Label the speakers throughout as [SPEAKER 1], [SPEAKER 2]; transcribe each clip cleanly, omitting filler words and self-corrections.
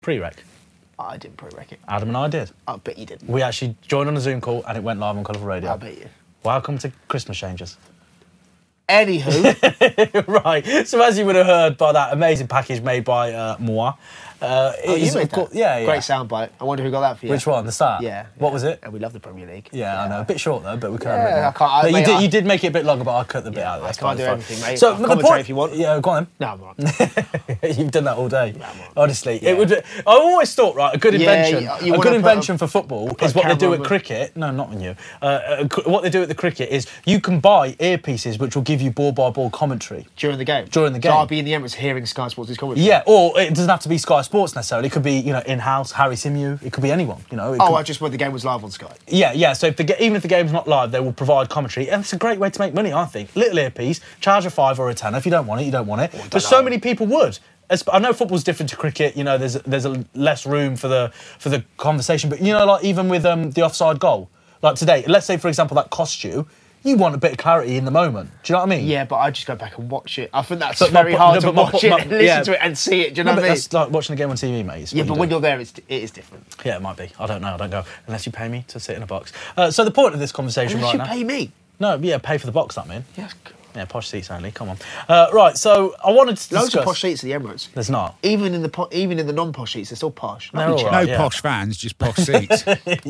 [SPEAKER 1] Pre-rec.
[SPEAKER 2] I didn't pre-rec it.
[SPEAKER 1] Adam and I did.
[SPEAKER 2] I bet you didn't.
[SPEAKER 1] We actually joined on a Zoom call and it went live on Colourful Radio.
[SPEAKER 2] I bet you.
[SPEAKER 1] Welcome to Christmas Changes.
[SPEAKER 2] Anywho.
[SPEAKER 1] Right, so as you would have heard by that amazing package made by Moi.
[SPEAKER 2] You made that?
[SPEAKER 1] Yeah.
[SPEAKER 2] Great soundbite. I wonder who got that for you.
[SPEAKER 1] Which one? The start?
[SPEAKER 2] Yeah.
[SPEAKER 1] What was it?
[SPEAKER 2] And we love the Premier League.
[SPEAKER 1] Yeah, I know. A bit short though, but we could have
[SPEAKER 2] Yeah,
[SPEAKER 1] it.
[SPEAKER 2] I can't-
[SPEAKER 1] But you did make it a bit longer, but I cut the bit out.
[SPEAKER 2] I can't do everything, mate.
[SPEAKER 1] So
[SPEAKER 2] I'll
[SPEAKER 1] the
[SPEAKER 2] commentary
[SPEAKER 1] point,
[SPEAKER 2] if you want.
[SPEAKER 1] Yeah, go on
[SPEAKER 2] No, I'm right.
[SPEAKER 1] You've done that all day.
[SPEAKER 2] I'm right.
[SPEAKER 1] Honestly,
[SPEAKER 2] Yeah.
[SPEAKER 1] it would. I always thought, right, a good invention,
[SPEAKER 2] you
[SPEAKER 1] a
[SPEAKER 2] wanna
[SPEAKER 1] good
[SPEAKER 2] put
[SPEAKER 1] invention for football is what they do
[SPEAKER 2] camera
[SPEAKER 1] at
[SPEAKER 2] on-
[SPEAKER 1] cricket. No, not on you. What they do at the cricket is you can buy earpieces which will give you ball by ball commentary.
[SPEAKER 2] During the game?
[SPEAKER 1] During the game.
[SPEAKER 2] So I'll be in the Emirates hearing Sky Sports' commentary?
[SPEAKER 1] Yeah, or it doesn't have to be Sky Sports necessarily. It could be, in-house, Harry Simew. It could be anyone,
[SPEAKER 2] I just when the game was live on Sky.
[SPEAKER 1] Yeah. So even if the game's not live, they will provide commentary, and it's a great way to make money, I think. Little earpiece, charge a £5 or a £10. If you don't want it, you don't want it. But so many people would. I know football's different to cricket. There's a less room for the conversation. But like even with the offside goal, like today, let's say for example that cost you. You want a bit of clarity in the moment. Do you know what I mean?
[SPEAKER 2] Yeah, but I just go back and watch it. I think that's
[SPEAKER 1] But
[SPEAKER 2] very hard to
[SPEAKER 1] but
[SPEAKER 2] watch it and listen to it and see it. Do you know what I mean?
[SPEAKER 1] That's like watching a game on TV, mate. It's
[SPEAKER 2] Yeah,
[SPEAKER 1] what
[SPEAKER 2] but
[SPEAKER 1] you
[SPEAKER 2] when
[SPEAKER 1] do.
[SPEAKER 2] you're there, it is different.
[SPEAKER 1] Yeah, it might be. I don't know. I don't go unless you pay me to sit in a box. So the point of this conversation
[SPEAKER 2] Unless
[SPEAKER 1] right
[SPEAKER 2] you
[SPEAKER 1] now.
[SPEAKER 2] pay me.
[SPEAKER 1] No, yeah, pay for the box. That mean.
[SPEAKER 2] Yes.
[SPEAKER 1] Yeah, posh seats only. Come on. Right. So I wanted to
[SPEAKER 2] Loads
[SPEAKER 1] discuss.
[SPEAKER 2] of posh seats at the Emirates.
[SPEAKER 1] There's not.
[SPEAKER 2] Even in the non-posh seats, they're still posh.
[SPEAKER 1] They're
[SPEAKER 2] Nothing
[SPEAKER 1] all
[SPEAKER 2] changed.
[SPEAKER 1] right.
[SPEAKER 3] No
[SPEAKER 1] yeah.
[SPEAKER 3] posh fans, just posh seats.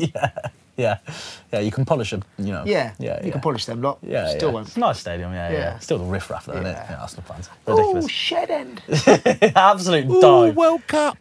[SPEAKER 1] Yeah. You can polish them.
[SPEAKER 2] Yeah, you can polish them lot.
[SPEAKER 1] Yeah,
[SPEAKER 2] Still
[SPEAKER 1] yeah.
[SPEAKER 2] won't.
[SPEAKER 1] It's a nice stadium. Yeah.
[SPEAKER 2] Yeah.
[SPEAKER 1] Still the riff-raff though, isn't it?
[SPEAKER 2] Yeah.
[SPEAKER 1] Yeah, Arsenal fans.
[SPEAKER 2] Oh,
[SPEAKER 1] Ridiculous.
[SPEAKER 2] shed end.
[SPEAKER 1] Absolute
[SPEAKER 3] Ooh,
[SPEAKER 1] dive.
[SPEAKER 3] World Cup.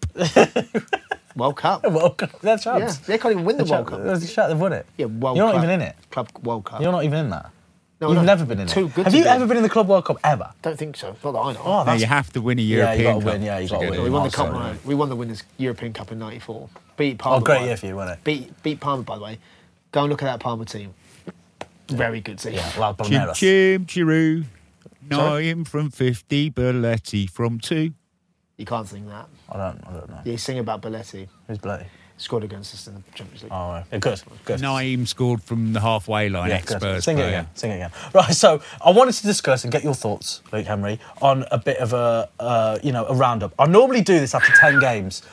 [SPEAKER 2] World Cup.
[SPEAKER 1] World Cup. They're
[SPEAKER 2] Yeah,
[SPEAKER 1] champs.
[SPEAKER 2] they can't even win the World Cup.
[SPEAKER 1] There's a shout they've won it.
[SPEAKER 2] Yeah, World
[SPEAKER 1] You're
[SPEAKER 2] Cup.
[SPEAKER 1] not even in it.
[SPEAKER 2] Club World Cup.
[SPEAKER 1] You're not even in that.
[SPEAKER 2] No,
[SPEAKER 1] You've
[SPEAKER 2] no.
[SPEAKER 1] never been in
[SPEAKER 2] Too
[SPEAKER 1] it.
[SPEAKER 2] good
[SPEAKER 1] Have
[SPEAKER 2] to
[SPEAKER 1] you
[SPEAKER 2] be
[SPEAKER 1] ever
[SPEAKER 2] in.
[SPEAKER 1] been in the Club World Cup ever?
[SPEAKER 2] Don't think so. Not that I know.
[SPEAKER 1] Oh,
[SPEAKER 3] No,
[SPEAKER 1] that's
[SPEAKER 3] you have to win a
[SPEAKER 1] Yeah, you
[SPEAKER 3] European
[SPEAKER 1] gotta
[SPEAKER 3] Cup.
[SPEAKER 1] win, yeah, you
[SPEAKER 3] to
[SPEAKER 1] gotta
[SPEAKER 3] get
[SPEAKER 1] win.
[SPEAKER 3] in.
[SPEAKER 2] we won the
[SPEAKER 1] Marcel,
[SPEAKER 2] cup.
[SPEAKER 1] yeah.
[SPEAKER 2] We won the Winners' European Cup in '94. Beat Parma.
[SPEAKER 1] Oh, great
[SPEAKER 2] by-
[SPEAKER 1] year for you, wasn't it?
[SPEAKER 2] Beat Parma, by the way. Go and look at that Parma team. Very good team.
[SPEAKER 1] Yeah, well,
[SPEAKER 3] Chim
[SPEAKER 1] Palmeiras.
[SPEAKER 3] chim chiroo.
[SPEAKER 2] Sorry?
[SPEAKER 3] 9 from 50, Belletti from 2.
[SPEAKER 2] You can't sing that.
[SPEAKER 1] I don't know.
[SPEAKER 2] Yeah, you sing about Belletti.
[SPEAKER 1] Who's Bloody?
[SPEAKER 2] Scored against us in the Champions League.
[SPEAKER 1] Oh, right. Yeah, good.
[SPEAKER 3] Naeem scored from the halfway line,
[SPEAKER 1] Yeah,
[SPEAKER 3] expert
[SPEAKER 1] good. Sing it
[SPEAKER 3] player.
[SPEAKER 1] again. Right, so I wanted to discuss and get your thoughts, Luke Henry, on a bit of a roundup. I normally do this after 10 games.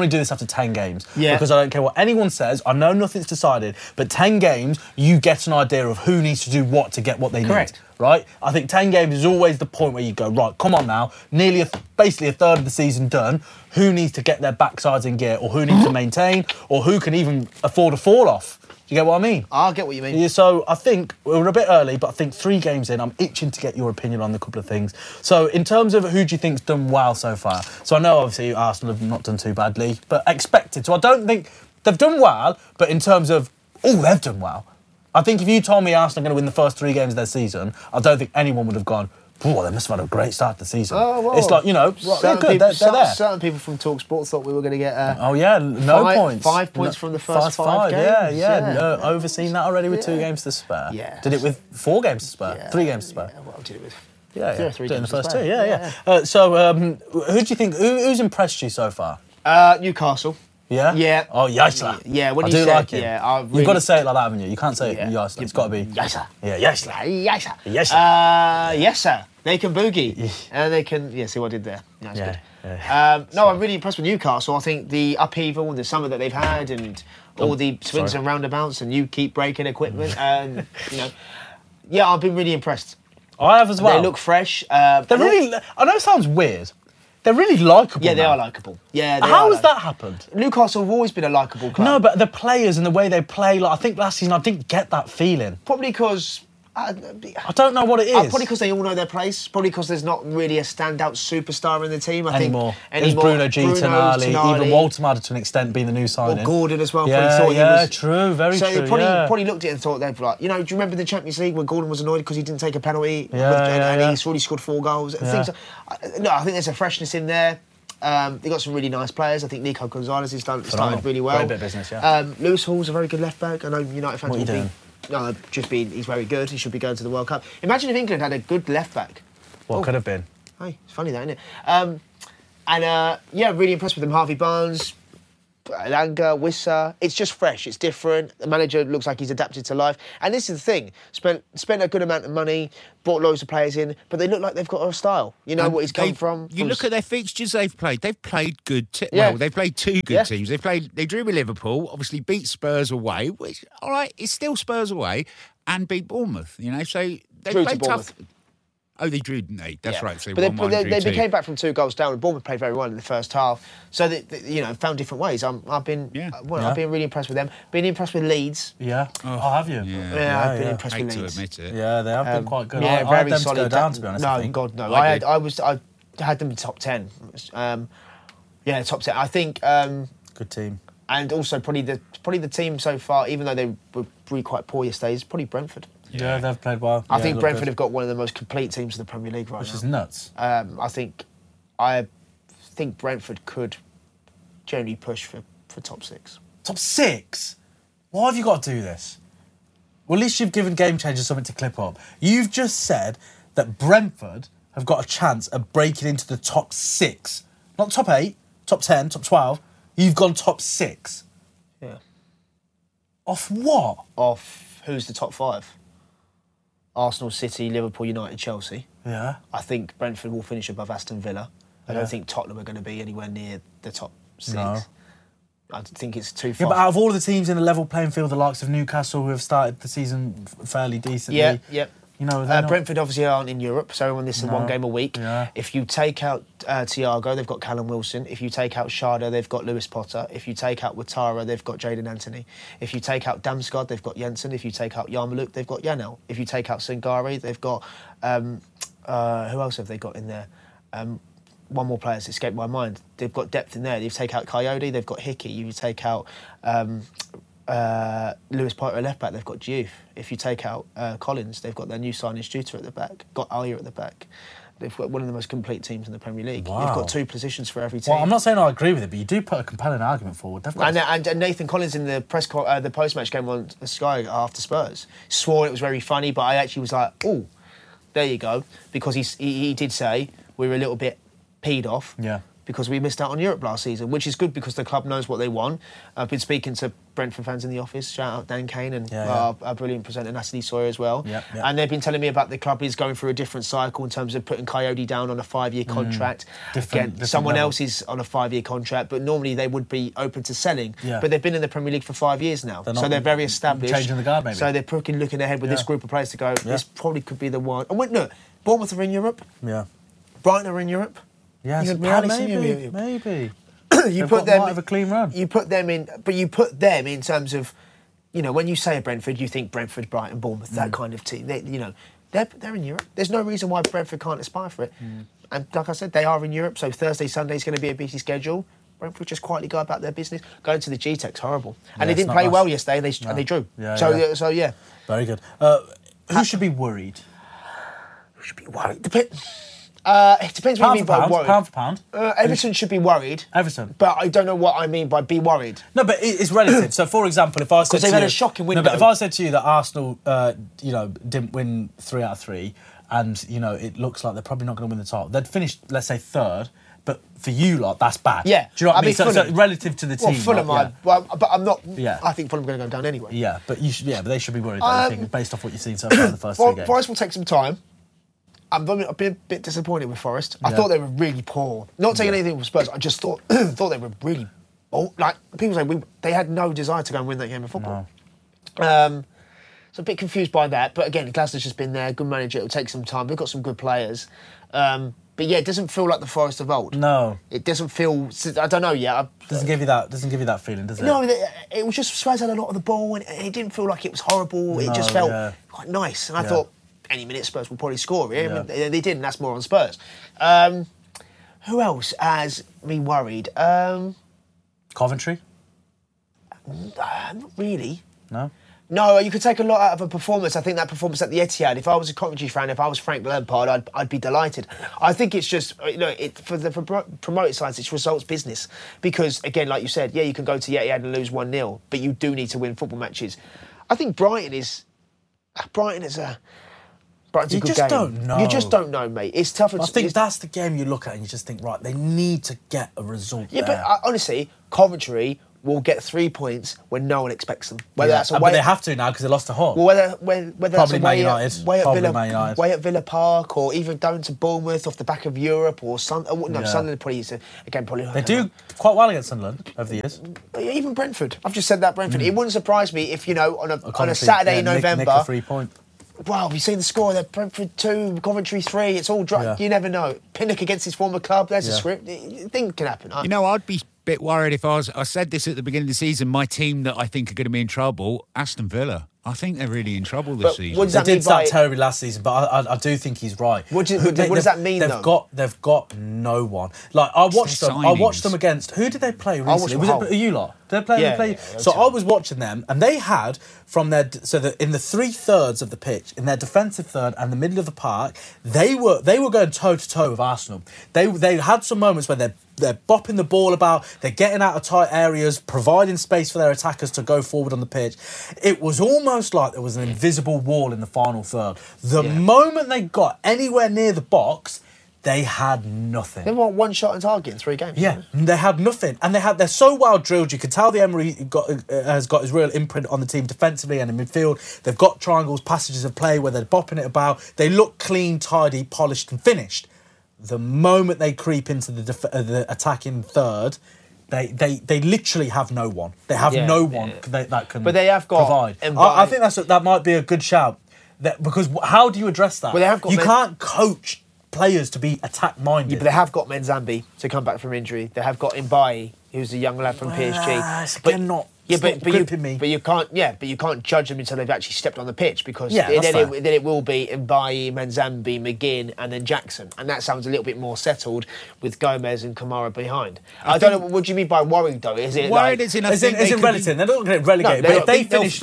[SPEAKER 2] Yeah.
[SPEAKER 1] Because I don't care what anyone says. I know nothing's decided, but 10 games, you get an idea of who needs to do what to get what they
[SPEAKER 2] Correct.
[SPEAKER 1] need. Right? I think 10 games is always the point where you go, right, come on now, basically a third of the season done. Who needs to get their backsides in gear, or who needs to maintain, or who can even afford a fall off? Do you get what I mean?
[SPEAKER 2] I get what you mean.
[SPEAKER 1] Yeah, so I think we're a bit early, but I think 3 games in, I'm itching to get your opinion on a couple of things. So in terms of who do you think's done well so far? So I know obviously Arsenal have not done too badly, but expected. So I don't think they've done well, but in terms of, they've done well. I think if you told me Arsenal are going to win the first 3 games of their season, I don't think anyone would have gone, they must have had a great start to the season.
[SPEAKER 2] Oh, well,
[SPEAKER 1] it's like, they're good, they're there.
[SPEAKER 2] Certain people from TalkSport thought we were going to get
[SPEAKER 1] points.
[SPEAKER 2] 5 points from the first 5 games.
[SPEAKER 1] Yeah. Overseen that already with 2 games to spare.
[SPEAKER 2] Yeah.
[SPEAKER 1] Did it with 4 games to spare,
[SPEAKER 2] Yeah.
[SPEAKER 1] 3 games to spare.
[SPEAKER 2] Yeah, well, I did it with
[SPEAKER 1] Yeah.
[SPEAKER 2] 3
[SPEAKER 1] Did it in
[SPEAKER 2] games
[SPEAKER 1] the first
[SPEAKER 2] to
[SPEAKER 1] 2,
[SPEAKER 2] spare.
[SPEAKER 1] yeah. So who do you think, who's impressed you so far?
[SPEAKER 2] Newcastle.
[SPEAKER 1] Yeah?
[SPEAKER 2] Yeah.
[SPEAKER 1] Oh, Yasla.
[SPEAKER 2] Yeah, when
[SPEAKER 1] I
[SPEAKER 2] you
[SPEAKER 1] do
[SPEAKER 2] said,
[SPEAKER 1] like it.
[SPEAKER 2] yeah, I
[SPEAKER 1] You've
[SPEAKER 2] really-
[SPEAKER 1] got to say it like that, haven't you? You can't say it
[SPEAKER 2] Yeah.
[SPEAKER 1] Yasla. It's got to be...
[SPEAKER 2] Yasla.
[SPEAKER 1] Yeah, Yasla.
[SPEAKER 2] Yes, sir.
[SPEAKER 1] Yes, sir.
[SPEAKER 2] Yes, sir. They can boogie. And they can... Yeah, see what I did there? Yeah, that's
[SPEAKER 1] Yeah,
[SPEAKER 2] good. No, I'm really impressed with Newcastle. I think the upheaval and the summer that they've had and all the swings
[SPEAKER 1] sorry.
[SPEAKER 2] and roundabouts and you keep breaking equipment and, Yeah, I've been really impressed.
[SPEAKER 1] I have as well.
[SPEAKER 2] They look fresh.
[SPEAKER 1] They're really... I know it sounds weird. They're really likeable.
[SPEAKER 2] Yeah, they
[SPEAKER 1] now.
[SPEAKER 2] are likeable. Yeah, they
[SPEAKER 1] How
[SPEAKER 2] are
[SPEAKER 1] has that happened?
[SPEAKER 2] Newcastle have always been a likeable club.
[SPEAKER 1] No, but the players and the way they play, I think last season I didn't get that feeling.
[SPEAKER 2] Probably because...
[SPEAKER 1] I don't know what it is.
[SPEAKER 2] Probably because they all know their place. Probably because there's not really a standout superstar in the team. I
[SPEAKER 1] Anymore.
[SPEAKER 2] think
[SPEAKER 1] There's Bruno G, Tonali, even Walter Mada to an extent being the new signing.
[SPEAKER 2] Or Gordon as well.
[SPEAKER 1] Yeah,
[SPEAKER 2] probably thought he was,
[SPEAKER 1] true, very
[SPEAKER 2] so
[SPEAKER 1] true.
[SPEAKER 2] they probably,
[SPEAKER 1] yeah.
[SPEAKER 2] probably looked at it and thought they'd like, do you remember the Champions League when Gordon was annoyed because he didn't take a penalty? And he's already scored 4 goals. And things no, I think there's a freshness in there. They've got some really nice players. I think Nico Gonzalez has started really well.
[SPEAKER 1] Great bit of business, yeah.
[SPEAKER 2] Lewis Hall's a very good left back. I know United fans
[SPEAKER 1] What are you
[SPEAKER 2] will
[SPEAKER 1] doing?
[SPEAKER 2] he's very good. He should be going to the World Cup. Imagine if England had a good left back.
[SPEAKER 1] What could have been?
[SPEAKER 2] Hey, it's funny that, isn't it? Really impressed with them. Harvey Barnes, Elanga, Wissa. It's just fresh. It's different. The manager looks like he's adapted to life. And this is the thing. Spent a good amount of money, brought loads of players in, but they look like they've got a style. You know what he's come from.
[SPEAKER 3] You look at their fixtures they've played. They've played good.
[SPEAKER 2] Yeah.
[SPEAKER 3] Well, they've played two good teams. They drew with Liverpool. Obviously beat Spurs away. Which, all right, it's still Spurs away, and beat Bournemouth. You know, so they
[SPEAKER 2] Drew to
[SPEAKER 3] played tough.
[SPEAKER 2] Bournemouth.
[SPEAKER 3] Oh, they drew, didn't they? That's right. So
[SPEAKER 2] but
[SPEAKER 3] 1-1,
[SPEAKER 2] they
[SPEAKER 3] drew
[SPEAKER 2] became
[SPEAKER 3] 2.
[SPEAKER 2] back from 2 goals down, and Bournemouth played very well in the first half. So they found different ways. I've been really impressed with them. Been impressed with Leeds.
[SPEAKER 1] Yeah. Oh, have you?
[SPEAKER 2] Yeah, I've been impressed
[SPEAKER 3] Hate
[SPEAKER 2] with
[SPEAKER 3] to
[SPEAKER 2] Leeds.
[SPEAKER 3] admit it.
[SPEAKER 1] Yeah, they have been quite good.
[SPEAKER 2] Yeah,
[SPEAKER 1] I had
[SPEAKER 2] very
[SPEAKER 1] them
[SPEAKER 2] solid.
[SPEAKER 1] to go down, to be honest.
[SPEAKER 2] No,
[SPEAKER 1] I think.
[SPEAKER 2] God, no.
[SPEAKER 3] I
[SPEAKER 2] I had them in top 10. Top 10. I think.
[SPEAKER 1] Good team.
[SPEAKER 2] And also probably the team so far, even though they were really quite poor yesterday, is probably Brentford.
[SPEAKER 1] Yeah, they've played well.
[SPEAKER 2] I think Brentford have got one of the most complete teams in the Premier League right now.
[SPEAKER 1] Which is nuts.
[SPEAKER 2] I think Brentford could generally push for top 6.
[SPEAKER 1] Top 6? Why have you got to do this? Well, at least you've given Game Changers something to clip up. You've just said that Brentford have got a chance of breaking into the top 6. Not top 8, top 10, top 12. You've gone top 6.
[SPEAKER 2] Yeah.
[SPEAKER 1] Off what?
[SPEAKER 2] Off who's the top 5? Arsenal, City, Liverpool, United, Chelsea.
[SPEAKER 1] Yeah.
[SPEAKER 2] I think Brentford will finish above Aston Villa. I don't think Tottenham are going to be anywhere near the top 6.
[SPEAKER 1] No.
[SPEAKER 2] I think it's too
[SPEAKER 1] Yeah,
[SPEAKER 2] far.
[SPEAKER 1] but out of all the teams in the level playing field, the likes of Newcastle, who have started the season fairly decently.
[SPEAKER 2] Yeah.
[SPEAKER 1] You know, they're not...
[SPEAKER 2] Brentford obviously aren't in Europe, so this is one game a week.
[SPEAKER 1] Yeah.
[SPEAKER 2] If you take out Thiago, they've got Callum Wilson. If you take out Sharda, they've got Lewis Potter. If you take out Ouattara, they've got Jadon Anthony. If you take out Damsgaard, they've got Jensen. If you take out Yarmouk, they've got Janel. If you take out Sangare, they've got... who else have they got in there? One more player's escaped my mind. They've got depth in there. You take out Coyote, they've got Hickey. You take out Lewis Potter at left back, they've got Diouf. If you take out Collins, they've got their new signing Stuter at the back. Got Ayer at the back. They've got one of the most complete teams in the Premier League.
[SPEAKER 1] Wow.
[SPEAKER 2] You've got 2 positions for every team.
[SPEAKER 1] Well, I'm not saying I agree with it, but you do put a compelling argument forward. They've got
[SPEAKER 2] And Nathan Collins in the the post-match game on Sky after Spurs swore it was very funny, but I actually was like, oh, there you go, because he did say we were a little bit peed off.
[SPEAKER 1] Yeah.
[SPEAKER 2] Because we missed out on Europe last season, which is good because the club knows what they want. I've been speaking to Brentford fans in the office. Shout out Dan Kane and our brilliant presenter Natalie Sawyer as well.
[SPEAKER 1] Yeah.
[SPEAKER 2] And they've been telling me about the club is going through a different cycle in terms of putting Coyote down on a 5-year contract.
[SPEAKER 1] Different
[SPEAKER 2] someone
[SPEAKER 1] level.
[SPEAKER 2] else is on a 5-year contract, but normally they would be open to selling.
[SPEAKER 1] Yeah.
[SPEAKER 2] But they've been in the Premier League for 5 years now,
[SPEAKER 1] They're
[SPEAKER 2] so
[SPEAKER 1] not
[SPEAKER 2] they're very established.
[SPEAKER 1] changing the guard, maybe.
[SPEAKER 2] So they're looking ahead with this group of players to go. This probably could be the one. And look, Bournemouth are in Europe.
[SPEAKER 1] Yeah.
[SPEAKER 2] Brighton are in Europe.
[SPEAKER 1] Yes,
[SPEAKER 2] You could
[SPEAKER 1] yeah,
[SPEAKER 2] Palace in
[SPEAKER 1] maybe.
[SPEAKER 2] Europe.
[SPEAKER 1] Maybe.
[SPEAKER 2] You
[SPEAKER 1] They've
[SPEAKER 2] put
[SPEAKER 1] got
[SPEAKER 2] them.
[SPEAKER 1] might have a clean run.
[SPEAKER 2] You put them in, but you put them in terms of, when you say Brentford, you think Brentford, Brighton, Bournemouth, that kind of team. They're in Europe. There's no reason why Brentford can't aspire for it. And like I said, they are in Europe. So Thursday, Sunday is going to be a busy schedule. Brentford just quietly go about their business. Going to the G-Tech's horrible, and they
[SPEAKER 1] it's
[SPEAKER 2] didn't
[SPEAKER 1] not
[SPEAKER 2] play
[SPEAKER 1] nice.
[SPEAKER 2] well yesterday. And they drew. So yeah.
[SPEAKER 1] Very good. Who should be worried?
[SPEAKER 2] Who should be worried? It depends what you mean by worried.
[SPEAKER 1] Pound for pound.
[SPEAKER 2] Everton should be worried.
[SPEAKER 1] Everton.
[SPEAKER 2] But I don't know what I mean by be worried.
[SPEAKER 1] No, but it's relative. So, for example, if I said
[SPEAKER 2] 'Cause they've
[SPEAKER 1] to
[SPEAKER 2] had
[SPEAKER 1] you,
[SPEAKER 2] a shocking
[SPEAKER 1] No,
[SPEAKER 2] window.
[SPEAKER 1] but if I said to you that Arsenal, didn't win 3 out of 3, and it looks like they're probably not going to win the title, they'd finish, let's say, 3rd. But for you lot, that's bad.
[SPEAKER 2] Yeah.
[SPEAKER 1] Do you know what I mean? So
[SPEAKER 2] Fulham.
[SPEAKER 1] relative to the team.
[SPEAKER 2] Well, Fulham,
[SPEAKER 1] like,
[SPEAKER 2] but I'm not.
[SPEAKER 1] Yeah.
[SPEAKER 2] I think Fulham are going to go down anyway.
[SPEAKER 1] yeah, but they should be worried. I think, based off what you've seen so far in the first 3 games.
[SPEAKER 2] Forest will take some time. I've been a bit disappointed with Forest. I
[SPEAKER 1] Yeah.
[SPEAKER 2] thought they were really poor. Not taking anything from Spurs. I just thought they were really. Like people say, they had no desire to go and win that game of football. So a bit confused by that. But again, Glasner's just been there. Good manager. It'll take some time. They've got some good players. But yeah, it doesn't feel like the Forest of old.
[SPEAKER 1] No,
[SPEAKER 2] It doesn't feel. I don't know yet.
[SPEAKER 1] doesn't give you that feeling, does it?
[SPEAKER 2] No, it was just Spurs had a lot of the ball, and it didn't feel like it was horrible. It just felt quite nice, and I thought any minute Spurs will probably score here.
[SPEAKER 1] Yeah.
[SPEAKER 2] I mean, they didn't. That's more on Spurs. Who else has me worried?
[SPEAKER 1] Coventry?
[SPEAKER 2] Not really.
[SPEAKER 1] No.
[SPEAKER 2] No, you could take a lot out of a performance. I think that performance at the Etihad, if I was a Coventry fan, if I was Frank Lampard, I'd be delighted. I think it's just, for the promoted sides, it's results business. Because, again, like you said, you can go to Etihad and lose 1-0, but you do need to win football matches. I think Brighton's a
[SPEAKER 1] You
[SPEAKER 2] good
[SPEAKER 1] just
[SPEAKER 2] game.
[SPEAKER 1] don't know.
[SPEAKER 2] You just don't know, mate. It's tough.
[SPEAKER 1] I think that's the game you look at and you just think, right, they need to get a result
[SPEAKER 2] Yeah,
[SPEAKER 1] there.
[SPEAKER 2] but honestly, Coventry will get 3 points when no one expects them. Whether that's
[SPEAKER 1] but they have to now because they lost to Hull.
[SPEAKER 2] Well, whether that's
[SPEAKER 1] Probably Man United.
[SPEAKER 2] Way at Villa Park, or even going to Bournemouth off the back of Europe, or Sunderland probably used to, again, probably.
[SPEAKER 1] They do quite well against Sunderland over the years.
[SPEAKER 2] Even Brentford. I've just said that, Brentford. It wouldn't surprise me if, on a Saturday in November.
[SPEAKER 1] Nick a 3 point.
[SPEAKER 2] Wow, we've seen the score there. Brentford 2, Coventry 3. It's all dry.
[SPEAKER 1] Yeah.
[SPEAKER 2] You never know. Pinnock against his former club. There's a script. Things can happen.
[SPEAKER 3] I'd be a bit worried if I said this at the beginning of the season, my team that I think are going to be in trouble, Aston Villa. I think they're really in trouble this season.
[SPEAKER 1] They did start terribly last season, but I do think he's right.
[SPEAKER 2] What does that mean, though?
[SPEAKER 1] They've got no one. Like, I watched them against... Who did they play recently? Was it you lot? Did they play?
[SPEAKER 2] Yeah,
[SPEAKER 1] so I was watching them, and they had, in the 3/3 of the pitch, in their defensive third and the middle of the park, they were going toe-to-toe with Arsenal. They had some moments where they're bopping the ball about, they're getting out of tight areas, providing space for their attackers to go forward on the pitch. It was almost like there was an invisible wall in the final third. The moment they got anywhere near the box, they had nothing.
[SPEAKER 2] They want one shot on target in 3 games.
[SPEAKER 1] Yeah, they had nothing. And they're so well drilled, you can tell the Emery has got his real imprint on the team defensively and in midfield. They've got triangles, passages of play where they're bopping it about. They look clean, tidy, polished and finished. The moment they creep into the attacking third, they literally have no one. They have no one that can
[SPEAKER 2] but they have got
[SPEAKER 1] provide. I think that might be a good shout. Because how do you address that?
[SPEAKER 2] Well, they have got
[SPEAKER 1] can't coach players to be attack-minded.
[SPEAKER 2] Yeah, but they have got Menzambi to come back from injury. They have got Mbaye, who's a young lad from PSG.
[SPEAKER 1] It's again not...
[SPEAKER 2] But you can't judge them until they've actually stepped on the pitch, because then it will be Mbaye, Menzambi, McGinn, and then Jackson, and that sounds a little bit more settled with Gomez and Kamara behind. I don't know what do you mean by worried though? Is it
[SPEAKER 3] worried? As in
[SPEAKER 1] relative? They're not going to get relegated.
[SPEAKER 2] No,
[SPEAKER 1] but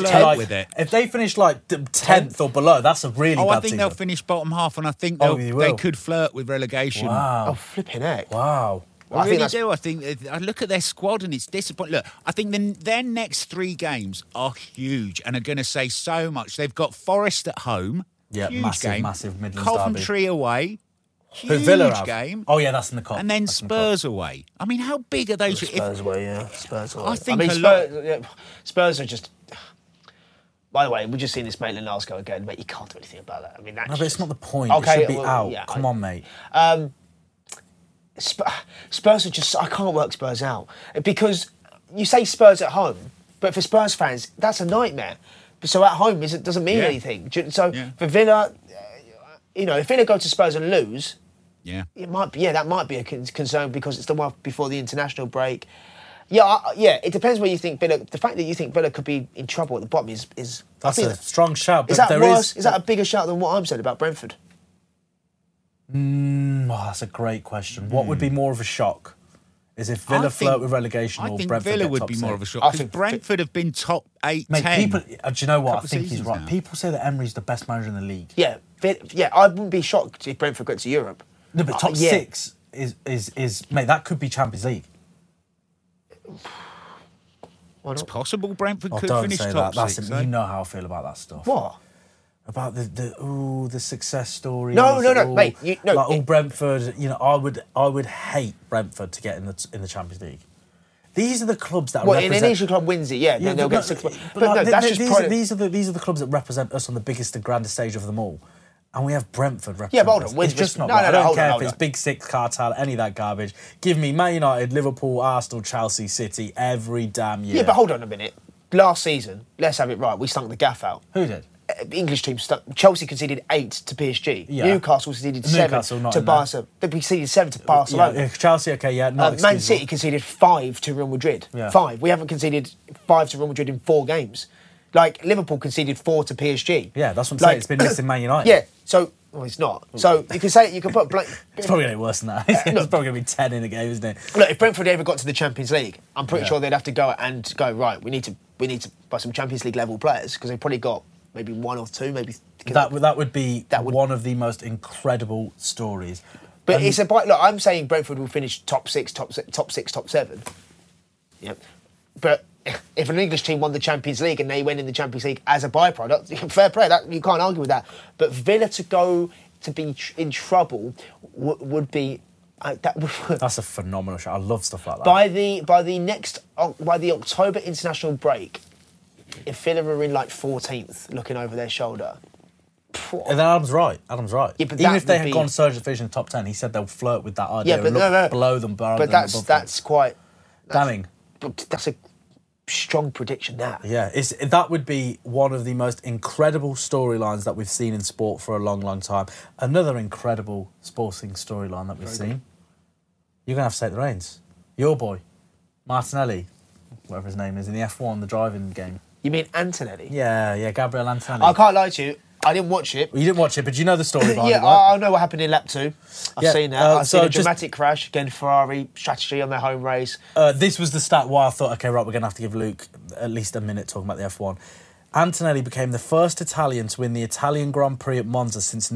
[SPEAKER 1] if they finish like 10th or below, that's a really bad
[SPEAKER 3] I think
[SPEAKER 1] season.
[SPEAKER 3] they'll finish bottom half, and I think they could flirt with relegation.
[SPEAKER 1] Wow!
[SPEAKER 2] Oh, flipping heck!
[SPEAKER 1] Wow!
[SPEAKER 3] I really do. I think I look at their squad and it's disappointing. Look, I think their next 3 games are huge and are going to say so much. They've got Forest at home, huge game.
[SPEAKER 1] Massive Midlands
[SPEAKER 3] Coventry
[SPEAKER 1] derby.
[SPEAKER 3] away, huge game.
[SPEAKER 1] Oh yeah, that's in the cup.
[SPEAKER 3] And then Spurs away. I mean, how big are those?
[SPEAKER 2] Spurs away, yeah. Spurs away.
[SPEAKER 3] I think
[SPEAKER 2] Spurs are just. By the way, we've just seen this Maitland-Niles go again, mate. You can't do anything about that. I mean,
[SPEAKER 1] but it's not the point.
[SPEAKER 2] Okay,
[SPEAKER 1] it should be out. Yeah, Come on, mate.
[SPEAKER 2] Spurs are just... I can't work Spurs out. Because you say Spurs at home, but for Spurs fans, that's a nightmare. So at home doesn't mean anything. So for Villa, if Villa go to Spurs and lose, it might be, that might be a concern because it's the one before the international break. It depends where you think Villa... The fact that you think Villa could be in trouble at the bottom is
[SPEAKER 1] that's a strong shout.
[SPEAKER 2] Is that worse? Is that a bigger shout than what I'm saying about Brentford?
[SPEAKER 1] That's a great question. What would be more of a shock? Is if Villa flirt with relegation or Brentford?
[SPEAKER 3] I think Villa would be more of a shock. I think Brentford have been top 8,
[SPEAKER 1] mate,
[SPEAKER 3] 10.
[SPEAKER 1] Do you know what? I think he's right. Now. People say that Emery's the best manager in the league.
[SPEAKER 2] Yeah, I wouldn't be shocked if Brentford got to Europe.
[SPEAKER 1] No, but top 6 is mate, that could be Champions League.
[SPEAKER 3] It's possible Brentford could
[SPEAKER 1] don't
[SPEAKER 3] finish
[SPEAKER 1] say
[SPEAKER 3] top
[SPEAKER 1] that.
[SPEAKER 3] 6.
[SPEAKER 1] You know how I feel about that stuff.
[SPEAKER 2] What?
[SPEAKER 1] About the success story.
[SPEAKER 2] No, mate.
[SPEAKER 1] Brentford. I would hate Brentford to get in the Champions League. These are the clubs that
[SPEAKER 2] represent... an English club wins it, then they'll get 6 points.
[SPEAKER 1] These are the clubs that represent us on the biggest and grandest stage of them all. And we have Brentford representing
[SPEAKER 2] Yeah, but hold on.
[SPEAKER 1] It's just not right. I don't care if it's Big Six cartel, any of that garbage. Give me Man United, Liverpool, Arsenal, Chelsea, City every damn year.
[SPEAKER 2] Yeah, but hold on a minute. Last season, let's have it right, we stunk the gaff out.
[SPEAKER 1] Who did?
[SPEAKER 2] English team stuck. Chelsea conceded 8 to PSG.
[SPEAKER 1] Yeah.
[SPEAKER 2] Newcastle conceded 7 to Barca. They conceded 7 to Barcelona.
[SPEAKER 1] Yeah, Chelsea, okay, yeah.
[SPEAKER 2] Man City conceded 5 to Real Madrid.
[SPEAKER 1] Yeah.
[SPEAKER 2] 5. We haven't conceded 5 to Real Madrid in 4 games. Like, Liverpool conceded 4 to PSG.
[SPEAKER 1] Yeah, that's what I'm saying. It's been missing Man United.
[SPEAKER 2] Yeah, so... Well, it's not. So you can put...
[SPEAKER 1] It's probably going to be worse than that. It's probably going to be 10 in a game, isn't it?
[SPEAKER 2] Look, if Brentford ever got to the Champions League, I'm pretty sure they'd have to go, right, we need to buy some Champions League level players, because they've probably got maybe 1 or 2, maybe...
[SPEAKER 1] That would be one of the most incredible stories.
[SPEAKER 2] But look, I'm saying Brentford will finish top 6, top 7. Yep. But if an English team won the Champions League and they went in the Champions League as a byproduct, fair play, you can't argue with that. But Villa to go to be in trouble would be
[SPEAKER 1] That's a phenomenal shot. I love stuff like that.
[SPEAKER 2] By the October international break, if Villa are in like 14th, looking over their shoulder.
[SPEAKER 1] And then Adam's right.
[SPEAKER 2] Yeah, but
[SPEAKER 1] even if they had gone surge of fish in the top 10, he said they'll flirt with that idea.
[SPEAKER 2] Yeah, but
[SPEAKER 1] below them,
[SPEAKER 2] but that's quite
[SPEAKER 1] damning.
[SPEAKER 2] That's a strong prediction.
[SPEAKER 1] Yeah, that would be one of the most incredible storylines that we've seen in sport for a long, long time. Another incredible sporting storyline that we've seen. You're gonna have to take the reins. Your boy, Martinelli, whatever his name is, in the F1, the driving game.
[SPEAKER 2] You mean Antonelli?
[SPEAKER 1] Yeah, Gabriel Antonelli.
[SPEAKER 2] I can't lie to you. I didn't watch it.
[SPEAKER 1] Well, you didn't watch it, but you know the story behind it, right?
[SPEAKER 2] I know what happened in lap 2. I've seen that. I've seen a dramatic crash. Again, Ferrari strategy on their home race.
[SPEAKER 1] This was the stat why I thought, OK, right, we're going to have to give Luke at least a minute talking about the F1. Antonelli became the first Italian to win the Italian Grand Prix at Monza since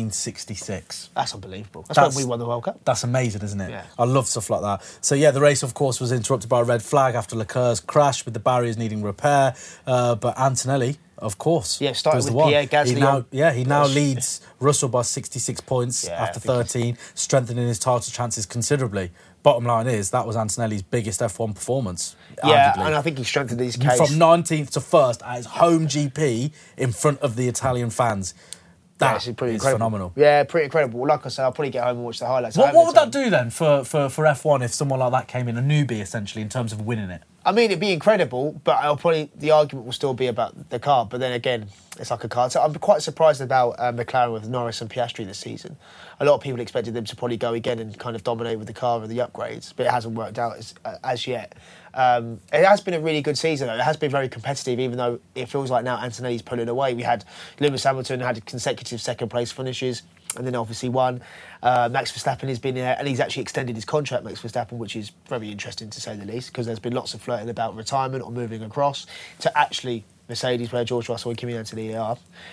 [SPEAKER 1] 1966.
[SPEAKER 2] That's unbelievable. That's when we won the World Cup.
[SPEAKER 1] That's amazing, isn't it?
[SPEAKER 2] Yeah.
[SPEAKER 1] I love stuff like that. So, yeah, the race, of course, was interrupted by a red flag after Leclerc's crash with the barriers needing repair. But Antonelli, of course,
[SPEAKER 2] started with Pierre Gasly.
[SPEAKER 1] He now leads Russell by 66 points after 13, strengthening his title chances considerably. Bottom line is, that was Antonelli's biggest F1 performance.
[SPEAKER 2] Yeah,
[SPEAKER 1] arguably.
[SPEAKER 2] and I think he strengthened his case.
[SPEAKER 1] From 19th to 1st at his home GP in front of the Italian fans. That is phenomenal.
[SPEAKER 2] Yeah, pretty incredible. Like I said, I'll probably get home and watch the highlights.
[SPEAKER 1] What would that do then for F1 if someone like that came in, a newbie essentially, in terms of winning it?
[SPEAKER 2] I mean, it'd be incredible, but the argument will still be about the car. But then again, it's like a car. So I'm quite surprised about McLaren with Norris and Piastri this season. A lot of people expected them to probably go again and kind of dominate with the car and the upgrades, but it hasn't worked out as yet. It has been a really good season, though. It has been very competitive, even though it feels like now Antonelli's pulling away. We had Lewis Hamilton had consecutive second-place finishes, and then obviously won. Max Verstappen has been there, and he's actually extended his contract, Max Verstappen, which is very interesting to say the least, because there's been lots of flirting about retirement or moving across to actually Mercedes, where George Russell and Kimi Antonelli are.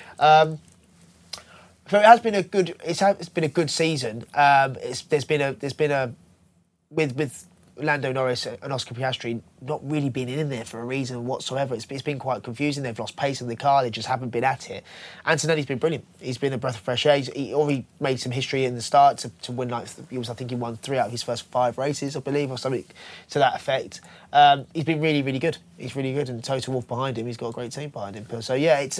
[SPEAKER 2] So it has been a good. It's been a good season. There's been a with Lando Norris and Oscar Piastri not really been in there for a reason whatsoever. It's been quite confusing. They've lost pace in the car. They just haven't been at it. Antonelli's been brilliant. He's been a breath of fresh air. He already made some history in the start to win. I think he won 3 out of his first 5 races, I believe, or something to that effect. He's been really, really good. He's really good, and Toto Wolff behind him. He's got a great team behind him. So yeah, it's.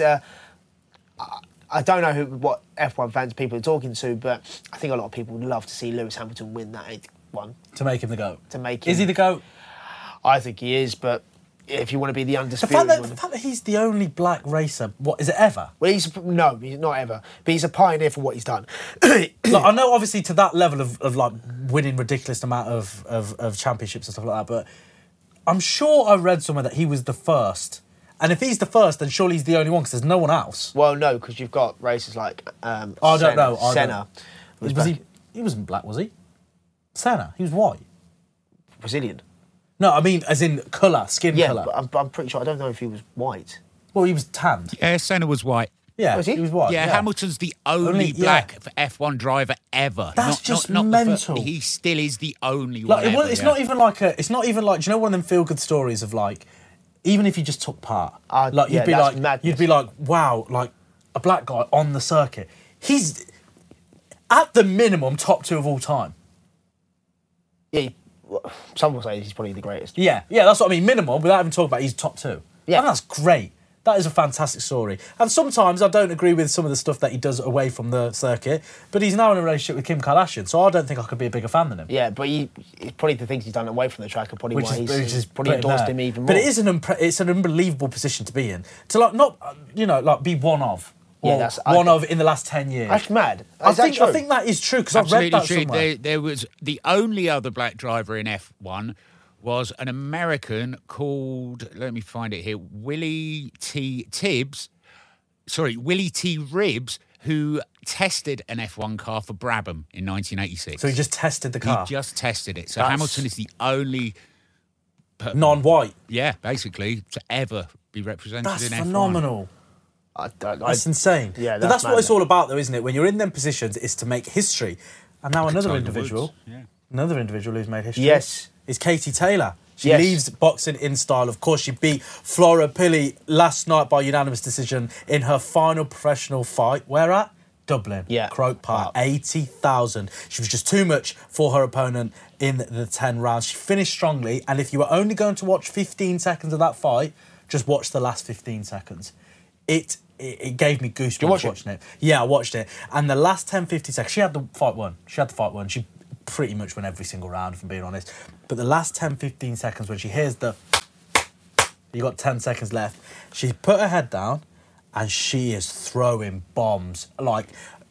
[SPEAKER 2] I don't know what F1 fans people are talking to, but I think a lot of people would love to see Lewis Hamilton win that 8th one.
[SPEAKER 1] To make him the GOAT.
[SPEAKER 2] Is
[SPEAKER 1] he the GOAT?
[SPEAKER 2] I think he is, but if you want to be the undisputed
[SPEAKER 1] the fact that he's the only black racer, what, is it ever?
[SPEAKER 2] Well, he's not ever, but he's a pioneer for what he's done.
[SPEAKER 1] Like, I know, obviously, to that level of like winning ridiculous amount of championships and stuff like that, but I'm sure I read somewhere that he was the first. And if he's the first, then surely he's the only one, because there's no one else.
[SPEAKER 2] Well, no, because you've got racers like
[SPEAKER 1] I don't know.
[SPEAKER 2] Senna.
[SPEAKER 1] He wasn't black, was he? Senna, he was white.
[SPEAKER 2] Brazilian.
[SPEAKER 1] No, I mean, as in colour, skin colour.
[SPEAKER 2] Yeah, but I'm pretty sure, I don't know if he was white.
[SPEAKER 1] Well, he was tanned.
[SPEAKER 3] Yeah, Senna was white.
[SPEAKER 1] Yeah,
[SPEAKER 2] was he?
[SPEAKER 1] He was white.
[SPEAKER 3] Yeah, Hamilton's the only black F1 driver ever.
[SPEAKER 1] That's just mental.
[SPEAKER 3] He still is the only one.
[SPEAKER 1] Like, it's not even like do you know one of them feel good stories of like, even if you just took part, you'd be like, wow, like a black guy on the circuit. He's at the minimum top 2 of all time.
[SPEAKER 2] Yeah, some will say he's probably the greatest.
[SPEAKER 1] Yeah, that's what I mean. Minimum, without even talking about, he's top 2.
[SPEAKER 2] Yeah,
[SPEAKER 1] and that's great. That is a fantastic story. And sometimes I don't agree with some of the stuff that he does away from the circuit, but he's now in a relationship with Kim Kardashian, so I don't think I could be a bigger fan than him.
[SPEAKER 2] Yeah, but it's probably the things he's done away from the track are probably why he's probably endorsed him even more.
[SPEAKER 1] But it is it's an unbelievable position to be in. To like not, be one of. Or one of in the last 10 years.
[SPEAKER 2] That's mad.
[SPEAKER 1] I think that is true, because I've read that somewhere.
[SPEAKER 3] There was the only other black driver in F1 was an American called, let me find it here, Willie T. Ribbs, who tested an F1 car for Brabham in 1986.
[SPEAKER 1] So he just tested the car?
[SPEAKER 3] He just tested it. So Hamilton is the only...
[SPEAKER 1] non-white?
[SPEAKER 3] Yeah, basically, to ever be represented in F1.
[SPEAKER 1] That's phenomenal. That's insane.
[SPEAKER 2] Yeah,
[SPEAKER 1] that's what it's all about, though, isn't it? When you're in them positions, it's to make history. And now another individual who's made history, is Katie Taylor. She leaves boxing in style. Of course, she beat Flora Pili last night by unanimous decision in her final professional fight. Where at? Dublin,
[SPEAKER 2] Yeah.
[SPEAKER 1] Croke Park, 80,000. She was just too much for her opponent in the 10 rounds. She finished strongly, and if you were only going to watch 15 seconds of that fight, just watch the last 15 seconds. It gave me goosebumps watching it. Yeah, I watched it. And the last 10, 15 seconds, she had the fight won. She pretty much won every single round, if I'm being honest. But the last 10, 15 seconds, when she hears you got 10 seconds left, she put her head down and she is throwing bombs. Like,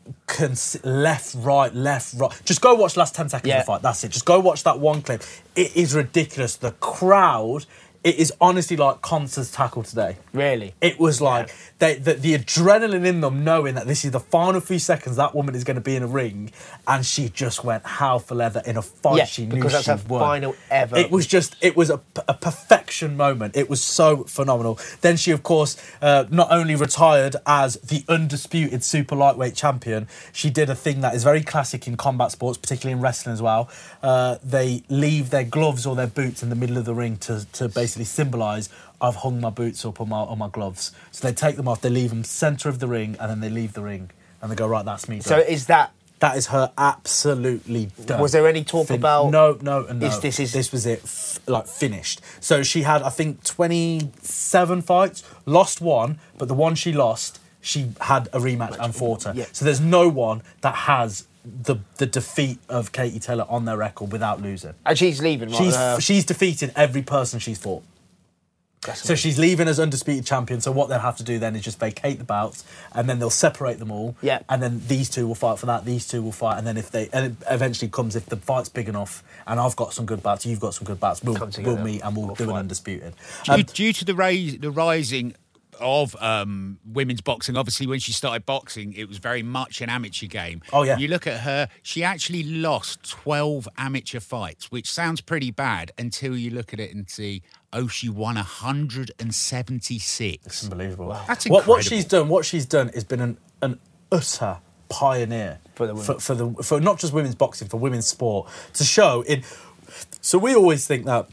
[SPEAKER 1] left, right. Just go watch the last 10 seconds of the fight. That's it. Just go watch that one clip. It is ridiculous. The crowd... It is honestly like Connor's tackle today.
[SPEAKER 2] Really?
[SPEAKER 1] It was like the adrenaline in them knowing that this is the final few seconds that woman is going to be in a ring, and she just went hell for leather in a fight she knew she would.
[SPEAKER 2] Because that's her final ever.
[SPEAKER 1] It was a perfection moment. It was so phenomenal. Then she, of course, not only retired as the undisputed super lightweight champion, she did a thing that is very classic in combat sports, particularly in wrestling as well. They leave their gloves or their boots in the middle of the ring to basically symbolise I've hung my boots up on my gloves. So they take them off, they leave them centre of the ring, and then they leave the ring and they go, right, that's me done.
[SPEAKER 2] So is that...
[SPEAKER 1] That is her absolutely done.
[SPEAKER 2] Was there any talk about...
[SPEAKER 1] No.
[SPEAKER 2] This
[SPEAKER 1] was it, finished. So she had, I think, 27 fights, lost one, but the one she lost, she had a rematch and fought her. Yeah. So there's no one that has the defeat of Katie Taylor on their record without losing.
[SPEAKER 2] And she's leaving, right?
[SPEAKER 1] She's defeated every person she's fought. So she's leaving as undisputed champion. So what they'll have to do then is just vacate the bouts, and then they'll separate them all.
[SPEAKER 2] Yeah.
[SPEAKER 1] And then these two will fight for that. These two will fight, and then if it eventually comes, if the fight's big enough, and I've got some good bouts, you've got some good bouts, we'll meet and we'll do an undisputed.
[SPEAKER 3] Due to the rising of women's boxing, obviously when she started boxing it was very much an amateur game.
[SPEAKER 1] Oh yeah.
[SPEAKER 3] You look at her, she actually lost 12 amateur fights, which sounds pretty bad until you look at it and see, she won 176.
[SPEAKER 1] It's unbelievable.
[SPEAKER 3] Wow. That's incredible.
[SPEAKER 1] What she's done has been an utter pioneer
[SPEAKER 2] for the women.
[SPEAKER 1] for not just women's boxing, for women's sport, to show it. So we always think that,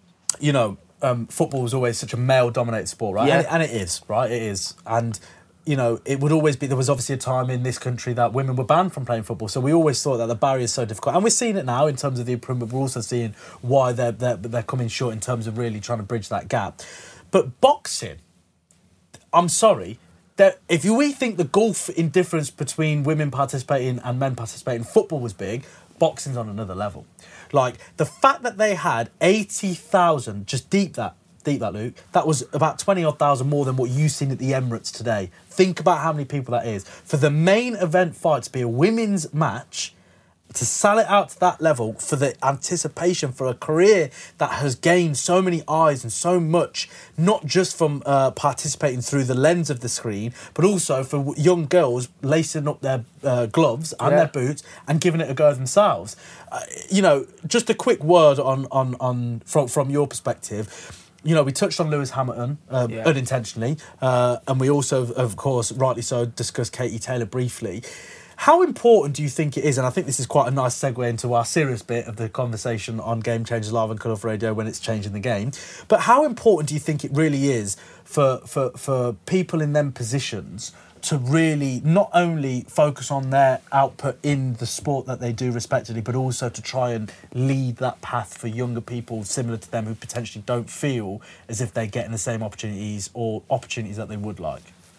[SPEAKER 1] football was always such a male-dominated sport, right?
[SPEAKER 2] Yeah.
[SPEAKER 1] And it is, right? It is. And, it would always be... There was obviously a time in this country that women were banned from playing football, so we always thought that the barrier is so difficult. And we're seeing it now in terms of the improvement. We're also seeing why they're coming short in terms of really trying to bridge that gap. But boxing, I'm sorry, if we think the gulf in difference between women participating and men participating, football was big, boxing's on another level. Like, the fact that they had 80,000, just deep that, Luke, that was about 20-odd thousand more than what you've seen at the Emirates today. Think about how many people that is. For the main event fight to be a women's match, to sell it out to that level, for the anticipation for a career that has gained so many eyes and so much, not just from participating through the lens of the screen, but also for young girls lacing up their gloves and their boots and giving it a go themselves. Just a quick word from your perspective. We touched on Lewis Hamilton unintentionally, and we also, of course, rightly so, discussed Katie Taylor briefly. How important do you think it is, and I think this is quite a nice segue into our serious bit of the conversation on Game Changers Live and Cut Off Radio when it's changing the game, but how important do you think it really is for people in them positions to really not only focus on their output in the sport that they do respectively, but also to try and lead that path for younger people similar to them who potentially don't feel as if they're getting the same opportunities or opportunities that they would like?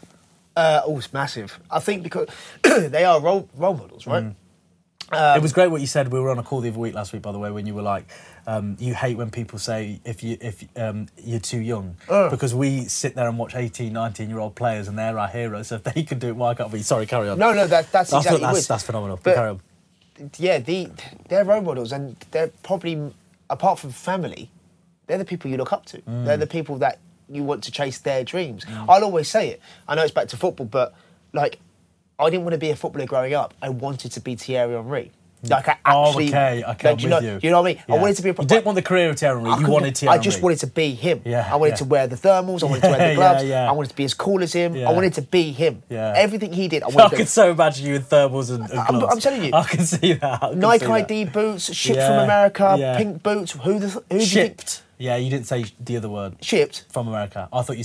[SPEAKER 2] It's massive. I think because they are role models, right?
[SPEAKER 1] It was great what you said. We were on a call the other week last week, by the way, when you were like, you hate when people say if you're too young, because we sit there and watch 18, 19-year-old players and they're our heroes. So if they can do it, why can't we? Sorry, carry on.
[SPEAKER 2] No, that's exactly
[SPEAKER 1] that's phenomenal.
[SPEAKER 2] But,
[SPEAKER 1] carry on.
[SPEAKER 2] Yeah, they're role models, and they're probably, apart from family, they're the people you look up to. They're the people that you want to chase their dreams. I'll always say it. I know it's back to football, but I didn't want to be a footballer growing up. I wanted to be Thierry Henry. Okay, I'm with you. You know what I mean? Yeah. I wanted to be.
[SPEAKER 1] You didn't want the career of Thierry Henry. You wanted Thierry Henry.
[SPEAKER 2] I just wanted to be him.
[SPEAKER 1] Yeah,
[SPEAKER 2] I wanted to wear the thermals. I wanted to wear the gloves. I wanted to be as cool as him. I wanted to be him.
[SPEAKER 1] Yeah.
[SPEAKER 2] Everything he did, I wanted to.
[SPEAKER 1] I could so imagine you in thermals and gloves.
[SPEAKER 2] I'm telling you.
[SPEAKER 1] I can see that.
[SPEAKER 2] Nike ID boots, shipped from America, pink boots. Who do you think?
[SPEAKER 1] Yeah, you didn't say the other word.
[SPEAKER 2] Shipped?
[SPEAKER 1] From America. I thought you said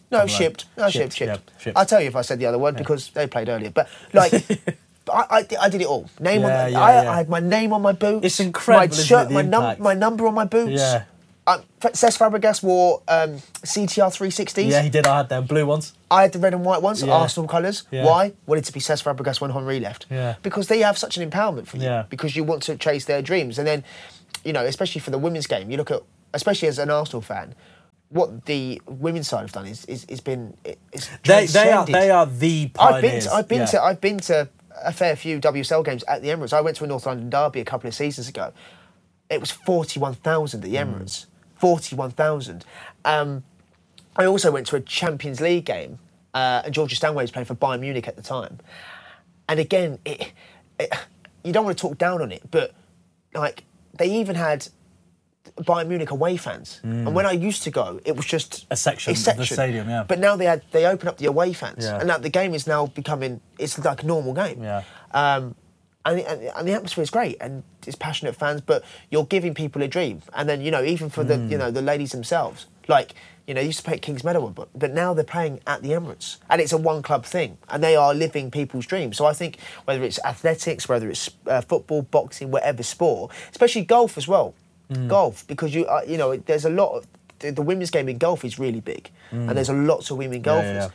[SPEAKER 2] No, shipped. I'll tell you if I said the other word because they played earlier. But like, I did it all. I had my name on my boots.
[SPEAKER 1] It's incredible.
[SPEAKER 2] My shirt, my number on my boots.
[SPEAKER 1] Yeah.
[SPEAKER 2] Cesc Fabregas wore CTR 360s.
[SPEAKER 1] Yeah, he did. I had them blue ones.
[SPEAKER 2] I had the red and white ones, Arsenal colours.
[SPEAKER 1] Yeah.
[SPEAKER 2] Why? Wanted to be Cesc Fabregas when Henry left.
[SPEAKER 1] Yeah.
[SPEAKER 2] Because they have such an empowerment for you.
[SPEAKER 1] Yeah.
[SPEAKER 2] Because you want to chase their dreams. And then, you know, especially for the women's game, you look at, especially as an Arsenal fan, what the women's side have done is been transcended.
[SPEAKER 1] They are the pioneers.
[SPEAKER 2] I've been to a fair few WSL games at the Emirates. I went to a North London derby a couple of seasons ago. It was 41,000 at the Emirates. 41,000. I also went to a Champions League game, and Georgia Stanway was playing for Bayern Munich at the time. And again, you don't want to talk down on it, but like they even had Bayern Munich away fans. And when I used to go, it was just
[SPEAKER 1] a section of the stadium, yeah.
[SPEAKER 2] But now they open up the away fans, and that the game is now becoming, it's like a normal game.
[SPEAKER 1] Yeah.
[SPEAKER 2] And the atmosphere is great, and it's passionate fans, but you're giving people a dream. And then, you know, even for the, you know, the ladies themselves, like, you know, they used to play at Kings Meadow, but now they're playing at the Emirates, and it's a one-club thing, and they are living people's dreams. So I think whether it's athletics, whether it's football, boxing, whatever sport, especially golf as well, golf, because you know, there's a lot of the women's game in golf is really big, and there's lots of women golfers.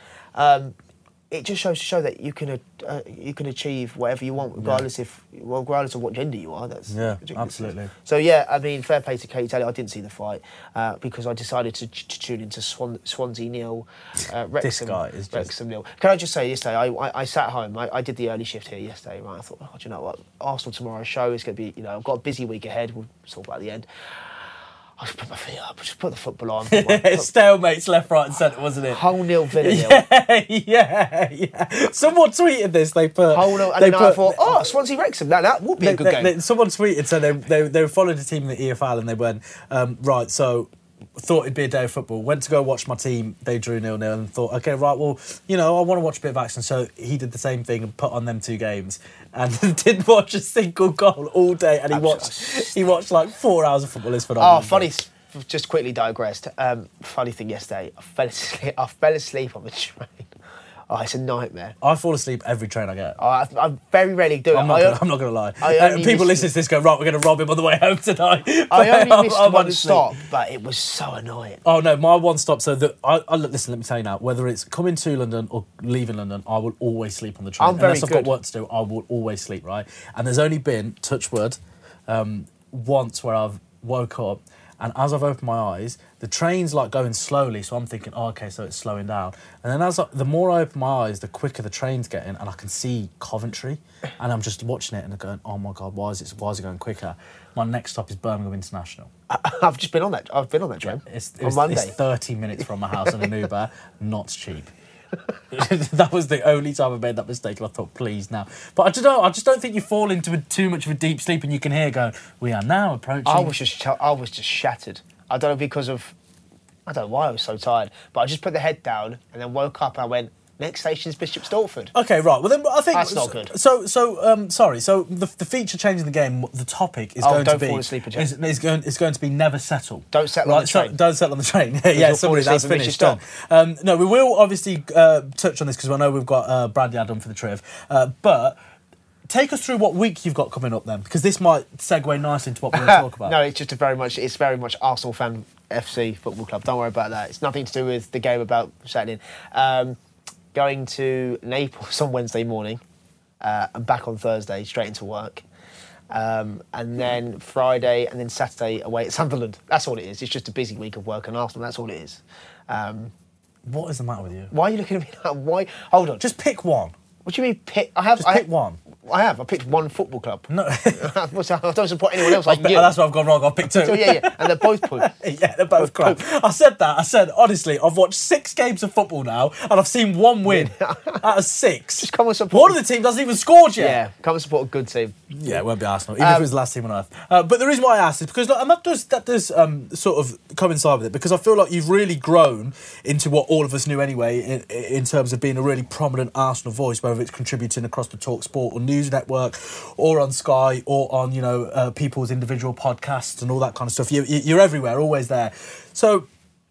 [SPEAKER 2] It just shows to show that you can achieve whatever you want, regardless of what gender you are. That's ridiculous.
[SPEAKER 1] Absolutely.
[SPEAKER 2] So yeah, I mean, fair play to Katie Taylor. I didn't see the fight because I decided to tune into Swansea nil, Wrexham.
[SPEAKER 1] This guy is just...
[SPEAKER 2] Wrexham nil. Can I just say, yesterday I sat home. I did the early shift here yesterday. Right, I thought, oh, do you know what? Arsenal tomorrow's show is going to be. You know, I've got a busy week ahead. We'll talk about the end. I just put my feet up, just put the football on.
[SPEAKER 1] Stalemates left, right and centre, wasn't it?
[SPEAKER 2] Whole nil, Villa nil.
[SPEAKER 1] Yeah. Someone tweeted this, they put...
[SPEAKER 2] Whole nil, and then I thought, Swansea Wrexham, that would be a good game.
[SPEAKER 1] Someone tweeted, so they followed a team in the EFL and they went, right, so... thought it'd be a day of football, went to go watch my team, they drew 0-0 and thought, okay, right, well, you know, I want to watch a bit of action, so he did the same thing and put on them 2 games and didn't watch a single goal all day, and he watched like 4 hours of football. Is phenomenal.
[SPEAKER 2] Oh, funny, just quickly digressed, funny thing yesterday, I fell asleep on the train. Oh, it's a nightmare.
[SPEAKER 1] I fall asleep every train I get.
[SPEAKER 2] I very rarely do it.
[SPEAKER 1] I'm not going to lie. People listen to this go, right, we're going to rob him on the way home tonight.
[SPEAKER 2] I only missed one stop, but it was so annoying.
[SPEAKER 1] Oh, no, my one stop, so listen, let me tell you now, whether it's coming to London or leaving London, I will always sleep on the train. Unless I've got work to do, I will always sleep, right? And there's only been, touch wood, once where I've woke up, and as I've opened my eyes, the train's like going slowly, so I'm thinking, oh, okay, so it's slowing down. And then the more I open my eyes, the quicker the train's getting, and I can see Coventry, and I'm just watching it and going, oh my God, why is it going quicker? My next stop is Birmingham International.
[SPEAKER 2] I've just been on that. I've been on that train on Monday.
[SPEAKER 1] It's 30 minutes from my house in an Uber, not cheap. That was the only time I made that mistake, and I thought, please now. But I don't know, I just don't think you fall into too much of a deep sleep and you can hear going, we are now approaching...
[SPEAKER 2] I was just shattered. I don't know, because of... I don't know why I was so tired, but I just put the head down and then woke up and I went, next station is Bishop Stortford.
[SPEAKER 1] Okay, right. Well, then I think...
[SPEAKER 2] That's not good.
[SPEAKER 1] So sorry. So the feature change in the game, the topic is going to be...
[SPEAKER 2] Don't fall asleep again.
[SPEAKER 1] It's going to be never settle.
[SPEAKER 2] Don't settle on the train.
[SPEAKER 1] Don't settle on the train. Yeah, sorry, that's finished. Done. No, we will obviously touch on this because I know we've got Bradley Adam for the Triv. But take us through what week you've got coming up then, because this might segue nicely into what we're going to talk about.
[SPEAKER 2] No, it's just very much Arsenal Fan FC Football Club. Don't worry about that. It's nothing to do with the game about Saturday. Going to Naples on Wednesday morning and back on Thursday, straight into work. And then Friday and then Saturday away at Sunderland. That's all it is. It's just a busy week of work and Arsenal. That's all it is.
[SPEAKER 1] What is the matter with you?
[SPEAKER 2] Why are you looking at me like, why? Hold on.
[SPEAKER 1] Just pick one.
[SPEAKER 2] What do you mean pick?
[SPEAKER 1] Pick one.
[SPEAKER 2] I picked one football club.
[SPEAKER 1] No.
[SPEAKER 2] I don't support anyone else like you.
[SPEAKER 1] That's where I've gone wrong. I've picked 2.
[SPEAKER 2] So, yeah. And they're both poop.
[SPEAKER 1] Yeah, they're both crap. I said that. I said, honestly, I've watched 6 games of football now and I've seen 1 win out of 6.
[SPEAKER 2] Just come and support...
[SPEAKER 1] One of the teams hasn't even scored yet.
[SPEAKER 2] Yeah, come and support a good team.
[SPEAKER 1] Yeah, it won't be Arsenal, even if it was the last team on earth. But the reason why I asked is because, and that does sort of coincide with it, because I feel like you've really grown into what all of us knew anyway in terms of being a really prominent Arsenal voice, whether it's contributing across the TalkSport or News Network or on Sky or on, people's individual podcasts and all that kind of stuff. You're everywhere, always there. So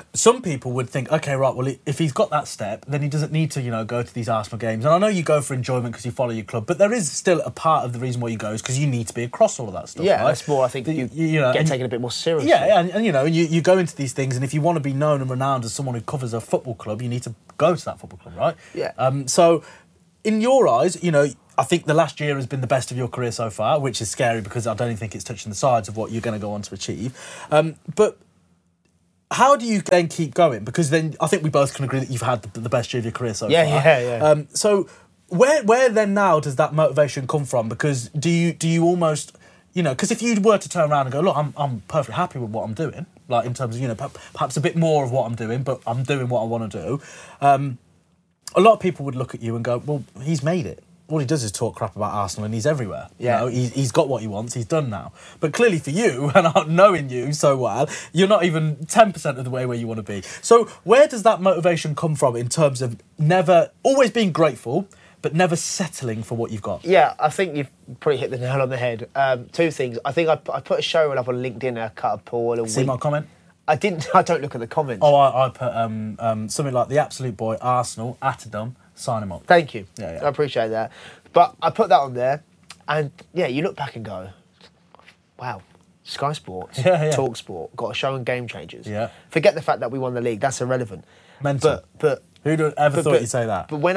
[SPEAKER 1] some people would think, okay, right, well, if he's got that step, then he doesn't need to, go to these Arsenal games. And I know you go for enjoyment because you follow your club, but there is still a part of the reason why you go is because you need to be across all of that stuff.
[SPEAKER 2] Yeah,
[SPEAKER 1] right?
[SPEAKER 2] that's more. I think you get taken a bit more seriously.
[SPEAKER 1] Yeah, and you go into these things, and if you want to be known and renowned as someone who covers a football club, you need to go to that football club, right?
[SPEAKER 2] Yeah.
[SPEAKER 1] So, in your eyes, I think the last year has been the best of your career so far, which is scary because I don't even think it's touching the sides of what you're going to go on to achieve. But how do you then keep going? Because then I think we both can agree that you've had the best year of your career so far.
[SPEAKER 2] Yeah.
[SPEAKER 1] So where then now does that motivation come from? Because do you almost, because if you were to turn around and go, look, I'm perfectly happy with what I'm doing, like in terms of, perhaps a bit more of what I'm doing, but I'm doing what I want to do. A lot of people would look at you and go, well, he's made it. All he does is talk crap about Arsenal and he's everywhere.
[SPEAKER 2] Yeah.
[SPEAKER 1] He's got what he wants, he's done now. But clearly for you, and knowing you so well, you're not even 10% of the way where you want to be. So where does that motivation come from in terms of never, always being grateful, but never settling for what you've got?
[SPEAKER 2] Yeah, I think you've probably hit the nail on the head. Two things. I think I put a show up on LinkedIn a couple of weeks.
[SPEAKER 1] See my comment?
[SPEAKER 2] I didn't. I don't look at the comments.
[SPEAKER 1] Oh, I put something like the absolute boy, Arsenal, Attendom, sign him up.
[SPEAKER 2] Thank you.
[SPEAKER 1] Yeah.
[SPEAKER 2] I appreciate that. But I put that on there, and you look back and go, wow, Sky Sports, Talk Sport, got a show on Game Changers.
[SPEAKER 1] Yeah.
[SPEAKER 2] Forget the fact that we won the league, that's irrelevant.
[SPEAKER 1] Mental.
[SPEAKER 2] But
[SPEAKER 1] who'd have ever thought you'd say that?
[SPEAKER 2] But when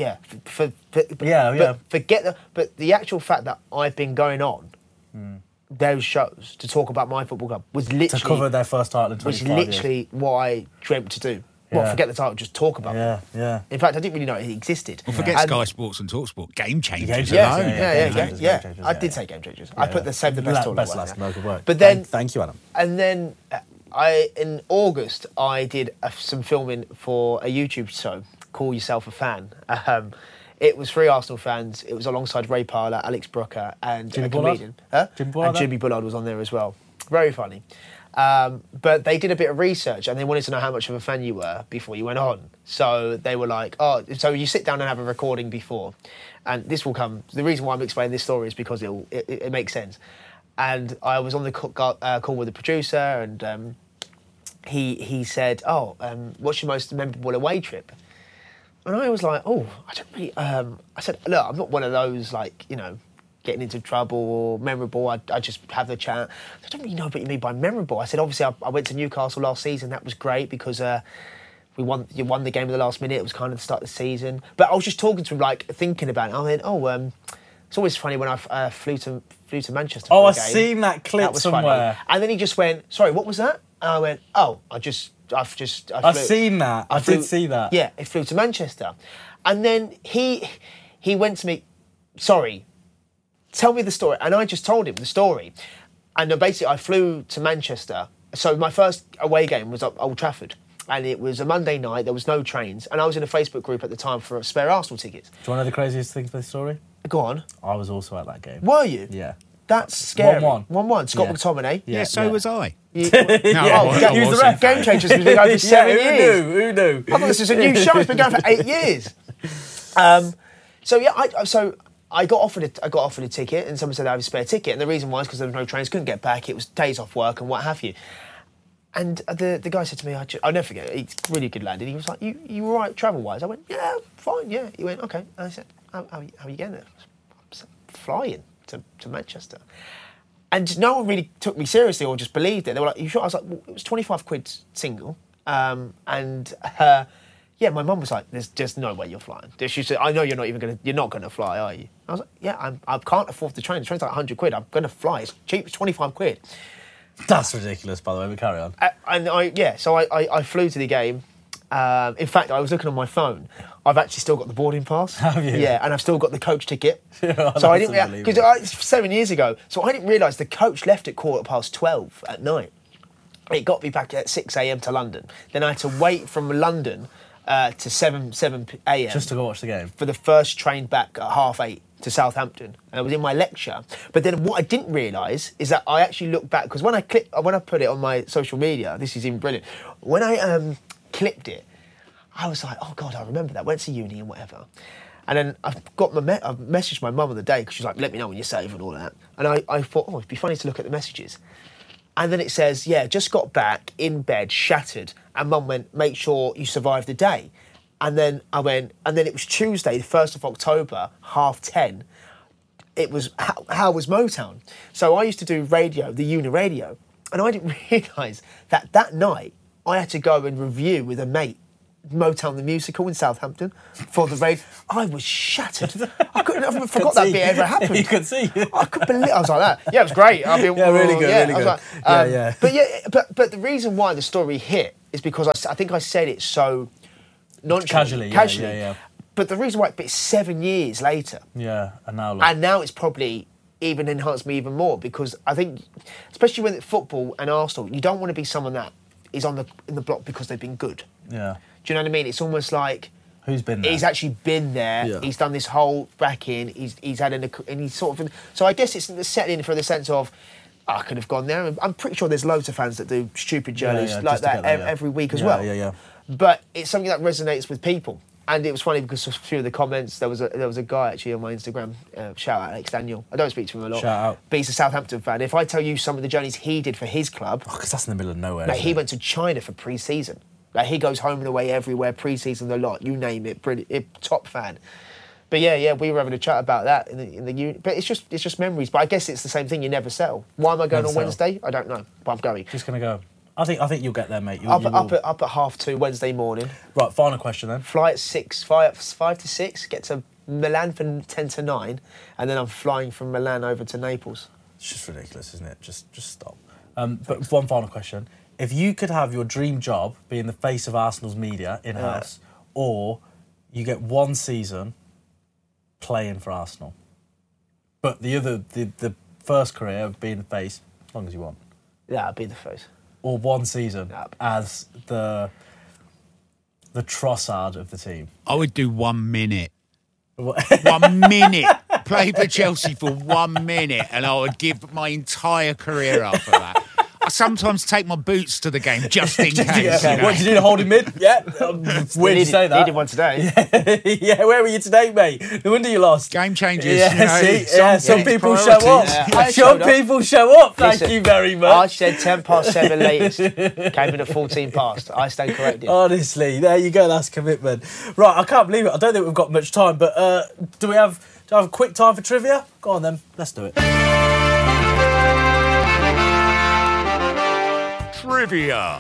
[SPEAKER 2] but the actual fact that I've been going on those shows to talk about my football club was literally...
[SPEAKER 1] To cover their first title in 25 years.
[SPEAKER 2] Was literally what I dreamt to do. Well, forget the title, just talk about it.
[SPEAKER 1] Yeah.
[SPEAKER 2] In fact, I didn't really know it existed.
[SPEAKER 3] Well, forget Sky Sports and TalkSport. Game Changers
[SPEAKER 2] Yeah.
[SPEAKER 3] alone.
[SPEAKER 2] I did say Game Changers. I put the Save the Best tournament.
[SPEAKER 1] Best last local work.
[SPEAKER 2] But then...
[SPEAKER 1] Thank you, Adam.
[SPEAKER 2] And then in August, I did some filming for a YouTube show, Call Yourself a Fan. It was 3 Arsenal fans. It was alongside Ray Parler, Alex Brooker, and
[SPEAKER 1] Jimmy
[SPEAKER 2] a comedian. Jimmy Bullard was on there as well. Very funny. But they did a bit of research and they wanted to know how much of a fan you were before you went on. So they were like, oh, so you sit down and have a recording before. And this will come, the reason why I'm explaining this story is because it makes sense. And I was on the call with the producer and he said, what's your most memorable away trip? And I was like, oh, I don't really... I said, look, I'm not one of those, getting into trouble or memorable. I just have the chat. I don't really know what you mean by memorable. I said, obviously, I went to Newcastle last season. That was great because you won the game at the last minute. It was kind of the start of the season. But I was just talking to him, thinking about it. I went, it's always funny when I flew to Manchester for a game.
[SPEAKER 1] I've seen that clip somewhere.
[SPEAKER 2] Funny. And then he just went, sorry, what was that? And I went, I've
[SPEAKER 1] seen that. I did see that.
[SPEAKER 2] Yeah, he flew to Manchester. And then he went to me, sorry, tell me the story. And I just told him the story. And basically, I flew to Manchester. So my first away game was at Old Trafford. And it was a Monday night. There was no trains. And I was in a Facebook group at the time for spare Arsenal tickets.
[SPEAKER 1] Do you want to know the craziest thing for this story?
[SPEAKER 2] Go on.
[SPEAKER 1] I was also at that game.
[SPEAKER 2] Were you?
[SPEAKER 1] Yeah.
[SPEAKER 2] That's scary.
[SPEAKER 1] 1-1.
[SPEAKER 2] Scott McTominay.
[SPEAKER 3] Yeah, so was I.
[SPEAKER 2] He was
[SPEAKER 3] the
[SPEAKER 2] ref. Game Changers has been going for 7 years.
[SPEAKER 1] Who knew?
[SPEAKER 2] I thought this was a new show. It's been going for 8 years. I got offered a ticket, and someone said I have a spare ticket, and the reason was because there was no trains, couldn't get back. It was days off work and what have you. And the guy said to me, I'll never forget it. He's a really good lad, and he was like, "You all right travel wise?" I went, "Yeah, fine, yeah." He went, "Okay." And I said, "How are you getting there?" I said, "Flying to Manchester." And no one really took me seriously or just believed it. They were like, "You sure?" I was like, well, "It was 25 quid single." My mum was like, "There's just no way you're flying." She said, "I know you're not gonna fly, are you?" I was like, "Yeah, I can't afford the train. The train's like 100 quid. I'm gonna fly. It's cheap. It's 25 quid."
[SPEAKER 1] That's ridiculous, by the way, but carry on.
[SPEAKER 2] So I flew to the game. In fact, I was looking on my phone. I've actually still got the boarding pass.
[SPEAKER 1] Have you?
[SPEAKER 2] Yeah, and I've still got the coach ticket. So I didn't, because it's 7 years ago. So I didn't realise the coach left at 12:15 at night. It got me back at 6 a.m. to London. Then I had to wait from London to 7 a.m.
[SPEAKER 1] just to go watch the game
[SPEAKER 2] for the first train back at 8:30 to Southampton, and I was in my lecture. But then what I didn't realise is that I actually looked back, because when I put it on my social media, this is even brilliant. When I clipped it, I was like, oh God, I remember that. Went to uni and whatever. And then I've messaged my mum on the day, because she was like, let me know when you're safe and all that. And I thought, it'd be funny to look at the messages. And then it says, yeah, just got back, in bed, shattered. And Mum went, make sure you survive the day. And then I went, and then it was Tuesday, the 1st of October, 10:30. It was, how was Motown? So I used to do radio, the Uni Radio, and I didn't realise that night I had to go and review with a mate Motown the Musical in Southampton for the radio. I was shattered. I forgot that bit ever happened.
[SPEAKER 1] You could see.
[SPEAKER 2] I could believe. I was like that. Yeah, it was great. I mean,
[SPEAKER 1] yeah, really good. Really good.
[SPEAKER 2] Like, But the reason why the story hit is because I think I said it so
[SPEAKER 1] casually. Yeah.
[SPEAKER 2] But the reason why, but it's 7 years later.
[SPEAKER 1] Yeah, and
[SPEAKER 2] now it's probably even enhanced me even more because I think, especially when it's football and Arsenal, you don't want to be someone that is in the block because they've been good.
[SPEAKER 1] Yeah.
[SPEAKER 2] Do you know what I mean? It's almost like
[SPEAKER 1] who's been there?
[SPEAKER 2] He's actually been there. Yeah. He's done this whole back in. He's had and he's sort of. So I guess it's settling for the sense of I could have gone there. I'm pretty sure there's loads of fans that do stupid journeys like that every week as well.
[SPEAKER 1] Yeah.
[SPEAKER 2] But it's something that resonates with people. And it was funny because a few of the comments, there was a guy actually on my Instagram, shout out Alex Daniel. I don't speak to him a lot.
[SPEAKER 1] Shout out.
[SPEAKER 2] But he's a Southampton fan. If I tell you some of the journeys he did for his club.
[SPEAKER 1] Because that's in the middle of nowhere.
[SPEAKER 2] Like he went to China for pre-season. Like he goes home and away everywhere, pre-season a lot, you name it, brilliant, top fan. But yeah, we were having a chat about that in the unit. But it's just memories. But I guess it's the same thing, you never settle. Why am I going on Wednesday? I don't know, but I'm going.
[SPEAKER 1] Just going to go. I think you'll get there, mate.
[SPEAKER 2] Up at 2:30 Wednesday morning.
[SPEAKER 1] Right, final question then.
[SPEAKER 2] Fly at 5 to 6, get to Milan for 10 to 9, and then I'm flying from Milan over to Naples.
[SPEAKER 1] It's just ridiculous, isn't it? Just stop. But one final question. If you could have your dream job being the face of Arsenal's media in-house, or you get one season playing for Arsenal, but the first career of being the face, as long as you want.
[SPEAKER 2] Yeah, I'd be the face.
[SPEAKER 1] Or one season as the Trossard of the team.
[SPEAKER 3] I would do 1 minute. 1 minute. Play for Chelsea for 1 minute, and I would give my entire career up for that. I sometimes take my boots to the game just in case.
[SPEAKER 1] You know? What did you do to hold him mid? Yeah. Weird you say that.
[SPEAKER 2] Needed one today.
[SPEAKER 1] Yeah, where were you today, mate? No wonder you lost.
[SPEAKER 3] Game changes.
[SPEAKER 1] Yeah, some people show up.
[SPEAKER 2] Yeah,
[SPEAKER 1] some people show up. Thank you very much.
[SPEAKER 2] I said 7:10 latest. Came in at 14 past. I stand corrected.
[SPEAKER 1] Honestly, there you go. That's commitment. Right, I can't believe it. I don't think we've got much time, but do we have a quick time for trivia? Go on then. Let's do it.
[SPEAKER 3] Trivia.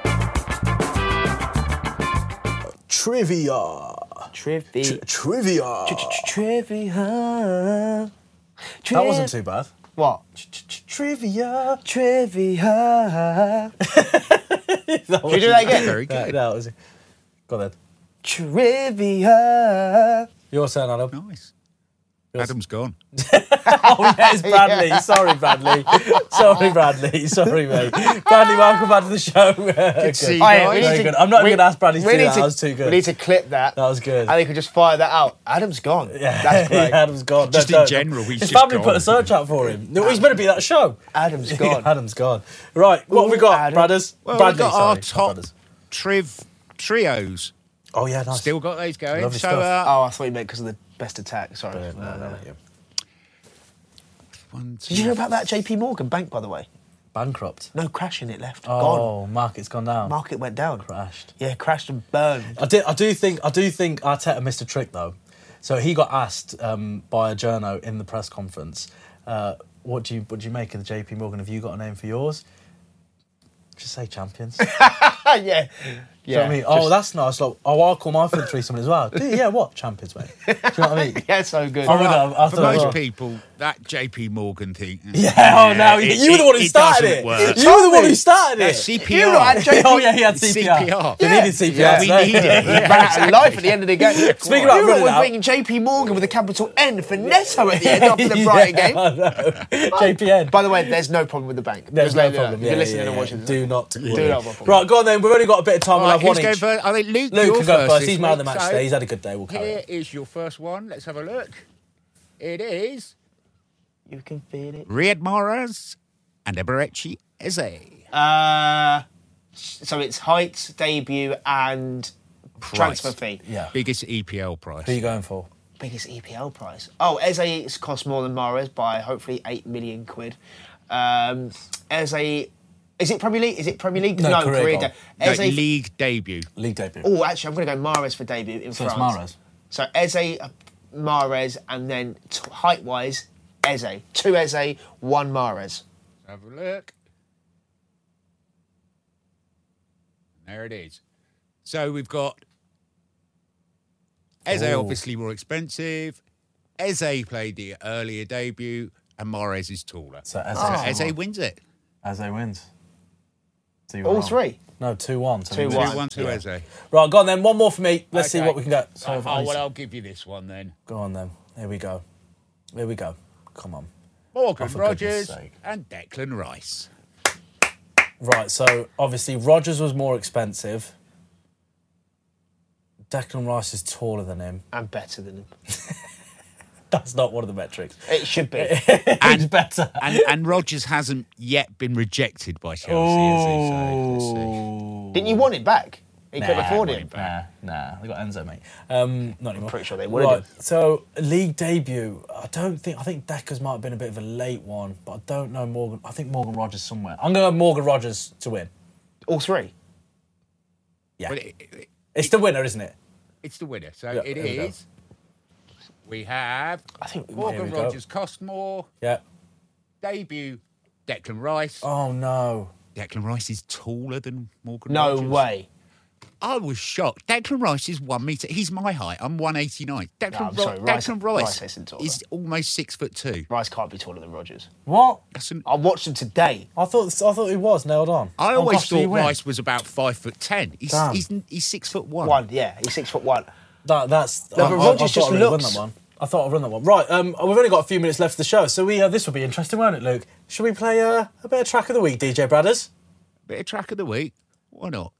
[SPEAKER 1] That wasn't too bad.
[SPEAKER 2] What?
[SPEAKER 1] Trivia.
[SPEAKER 2] Should we do that again?
[SPEAKER 3] Very good.
[SPEAKER 1] That was it. Go on then.
[SPEAKER 2] Trivia.
[SPEAKER 1] Your turn, Adam.
[SPEAKER 3] Nice. Adam's gone.
[SPEAKER 1] Oh, yeah, it's Bradley. Sorry, Bradley. Sorry, mate. Bradley, welcome back to the show.
[SPEAKER 3] Good to see you
[SPEAKER 1] Very good. I'm not even going to ask Bradley to do that. That was too good.
[SPEAKER 2] We need to clip that.
[SPEAKER 1] That was good.
[SPEAKER 2] And we could just fire that out. Adam's gone.
[SPEAKER 1] Yeah,
[SPEAKER 2] that's great.
[SPEAKER 1] Adam's gone.
[SPEAKER 3] Just in general, he's
[SPEAKER 1] his
[SPEAKER 3] just
[SPEAKER 1] family
[SPEAKER 3] gone.
[SPEAKER 1] put a search out for him. He's meant to be at that show.
[SPEAKER 2] Adam's gone.
[SPEAKER 1] Adam's gone. Right, what have we got,
[SPEAKER 2] Adam.
[SPEAKER 1] brothers?
[SPEAKER 3] Well,
[SPEAKER 1] Bradley,
[SPEAKER 3] we've got our
[SPEAKER 1] sorry.
[SPEAKER 3] top trios.
[SPEAKER 1] Oh, yeah, nice.
[SPEAKER 3] Still got those going.
[SPEAKER 1] Lovely
[SPEAKER 3] So,
[SPEAKER 1] stuff.
[SPEAKER 2] I thought you meant because of the best attack. Sorry.
[SPEAKER 1] No.
[SPEAKER 2] Did you hear about that JP Morgan bank, by the way?
[SPEAKER 1] Bankrupt.
[SPEAKER 2] No, crashing it left.
[SPEAKER 1] Oh,
[SPEAKER 2] Gone.
[SPEAKER 1] market's gone down.
[SPEAKER 2] Market went down.
[SPEAKER 1] Crashed.
[SPEAKER 2] Yeah, crashed and burned.
[SPEAKER 1] I do think Arteta missed a trick though. So he got asked by a journo in the press conference, what do you make of the JP Morgan? Have you got a name for yours? Just say champions.
[SPEAKER 2] Yeah.
[SPEAKER 1] Do you know what I mean? Oh, that's nice. Like, I'll call my front threesome as well. Yeah, what? Champions, mate. Do you know what I mean?
[SPEAKER 2] Yeah, so good.
[SPEAKER 3] for most people, that JP Morgan thing.
[SPEAKER 1] Yeah, no, you were the one who started it. You were the one who started it.
[SPEAKER 3] CPR.
[SPEAKER 1] Oh, yeah, he had CPR. They needed CPR.
[SPEAKER 3] Yeah, we needed it.
[SPEAKER 2] He ran out of life at the end of the game.
[SPEAKER 1] Speaking about running out.
[SPEAKER 2] bringing JP Morgan with a capital N for Neto at the end after the Brighton game.
[SPEAKER 1] I know. JPN.
[SPEAKER 2] By the way, there's no problem with the bank.
[SPEAKER 1] There's no problem.
[SPEAKER 2] You're listening and watching.
[SPEAKER 1] Do not worry.
[SPEAKER 2] not problem.
[SPEAKER 1] Right, go on then. We've only got a bit of time. We'll have one each.
[SPEAKER 3] I think Luke
[SPEAKER 1] Luke can go first. He's man of the
[SPEAKER 3] this
[SPEAKER 1] match
[SPEAKER 3] week.
[SPEAKER 1] today. He's had a good day. We'll carry
[SPEAKER 3] Here
[SPEAKER 1] it.
[SPEAKER 3] is your first one. Let's have a look. It is
[SPEAKER 2] You can feel it.
[SPEAKER 3] Riyad Mahrez and Eberechi Eze.
[SPEAKER 2] So it's height, debut, and transfer fee.
[SPEAKER 1] Yeah.
[SPEAKER 3] Biggest EPL price.
[SPEAKER 1] Who are you going for?
[SPEAKER 2] Biggest EPL price. Oh, Eze cost more than Mahrez by hopefully £8 million. Eze Is it Premier League? Is it Premier League?
[SPEAKER 1] No, career goal.
[SPEAKER 3] No, league debut.
[SPEAKER 1] League debut.
[SPEAKER 2] Oh, actually, I'm going to go Mahrez for debut in
[SPEAKER 1] So
[SPEAKER 2] France.
[SPEAKER 1] it's Mahrez.
[SPEAKER 2] So Eze, Mahrez, and then height-wise, Eze. 2 Eze, 1 Mahrez.
[SPEAKER 3] Have a look. There it is. So we've got Eze, obviously more expensive. Eze played the earlier debut, and Mahrez is taller.
[SPEAKER 1] So
[SPEAKER 3] Eze wins it.
[SPEAKER 1] Eze wins. So you were
[SPEAKER 2] All
[SPEAKER 1] wrong.
[SPEAKER 2] 3?
[SPEAKER 1] No, 2-1. So
[SPEAKER 2] 2-1.
[SPEAKER 3] 2-1 to Eze.
[SPEAKER 1] Right, go on then. One more for me. Let's see
[SPEAKER 3] Okay.
[SPEAKER 1] what we can get. So
[SPEAKER 3] Oh, well, I'll give you this one then.
[SPEAKER 1] Go on then. Here we go. Here we go. Come on.
[SPEAKER 3] Morgan
[SPEAKER 1] Oh, for goodness
[SPEAKER 3] Rogers
[SPEAKER 1] sake.
[SPEAKER 3] and Declan Rice.
[SPEAKER 1] Right, so obviously Rogers was more expensive. Declan Rice is taller than him.
[SPEAKER 2] And better than him.
[SPEAKER 1] That's not one of the metrics.
[SPEAKER 2] It should be.
[SPEAKER 1] He's better.
[SPEAKER 3] And Rogers hasn't yet been rejected by Chelsea, has he? So, let's see.
[SPEAKER 2] Didn't you want it back? He couldn't afford
[SPEAKER 3] want
[SPEAKER 2] him.
[SPEAKER 3] it.
[SPEAKER 1] Nah. They got Enzo, mate. Not anymore.
[SPEAKER 2] Pretty sure they would have
[SPEAKER 1] Right, so league debut. I think Decker's might have been a bit of a late one, but I don't know Morgan. I think Morgan Rogers somewhere. I'm going to go Morgan Rogers to win.
[SPEAKER 2] All 3?
[SPEAKER 1] Yeah.
[SPEAKER 3] But
[SPEAKER 1] It's the winner, isn't it?
[SPEAKER 3] it's the winner. So
[SPEAKER 1] Yeah,
[SPEAKER 3] it
[SPEAKER 1] here we go.
[SPEAKER 3] is. We have
[SPEAKER 2] I think
[SPEAKER 3] Morgan
[SPEAKER 1] Here we go.
[SPEAKER 3] Rogers cost more.
[SPEAKER 1] Yeah.
[SPEAKER 3] Debut Declan Rice.
[SPEAKER 1] Oh, no.
[SPEAKER 3] Declan Rice is taller than Morgan
[SPEAKER 2] No
[SPEAKER 3] Rogers.
[SPEAKER 2] way.
[SPEAKER 3] I was shocked. Declan Rice is 1 metre. He's my height. I'm 189.
[SPEAKER 2] I'm sorry, Rice
[SPEAKER 3] Rice
[SPEAKER 2] isn't taller.
[SPEAKER 3] is almost 6'2".
[SPEAKER 2] Rice can't be taller than Rogers.
[SPEAKER 1] What?
[SPEAKER 2] I watched him today.
[SPEAKER 1] I thought he was nailed on.
[SPEAKER 3] I
[SPEAKER 1] Oh,
[SPEAKER 3] always
[SPEAKER 1] gosh, did he
[SPEAKER 3] thought
[SPEAKER 1] win?
[SPEAKER 3] Rice was about 5'10".
[SPEAKER 1] Damn.
[SPEAKER 3] He's 6'1".
[SPEAKER 2] 1, yeah. He's 6'1".
[SPEAKER 1] That's.
[SPEAKER 2] No, but Rodgers just
[SPEAKER 1] thought I'd run
[SPEAKER 2] looks-
[SPEAKER 1] that one. I thought I'd run that one. Right, we've only got a few minutes left of the show, so this will be interesting, won't it, Luke? Should we play a bit of track of the week, DJ Bradders?
[SPEAKER 3] Bit of track of the week. Why not?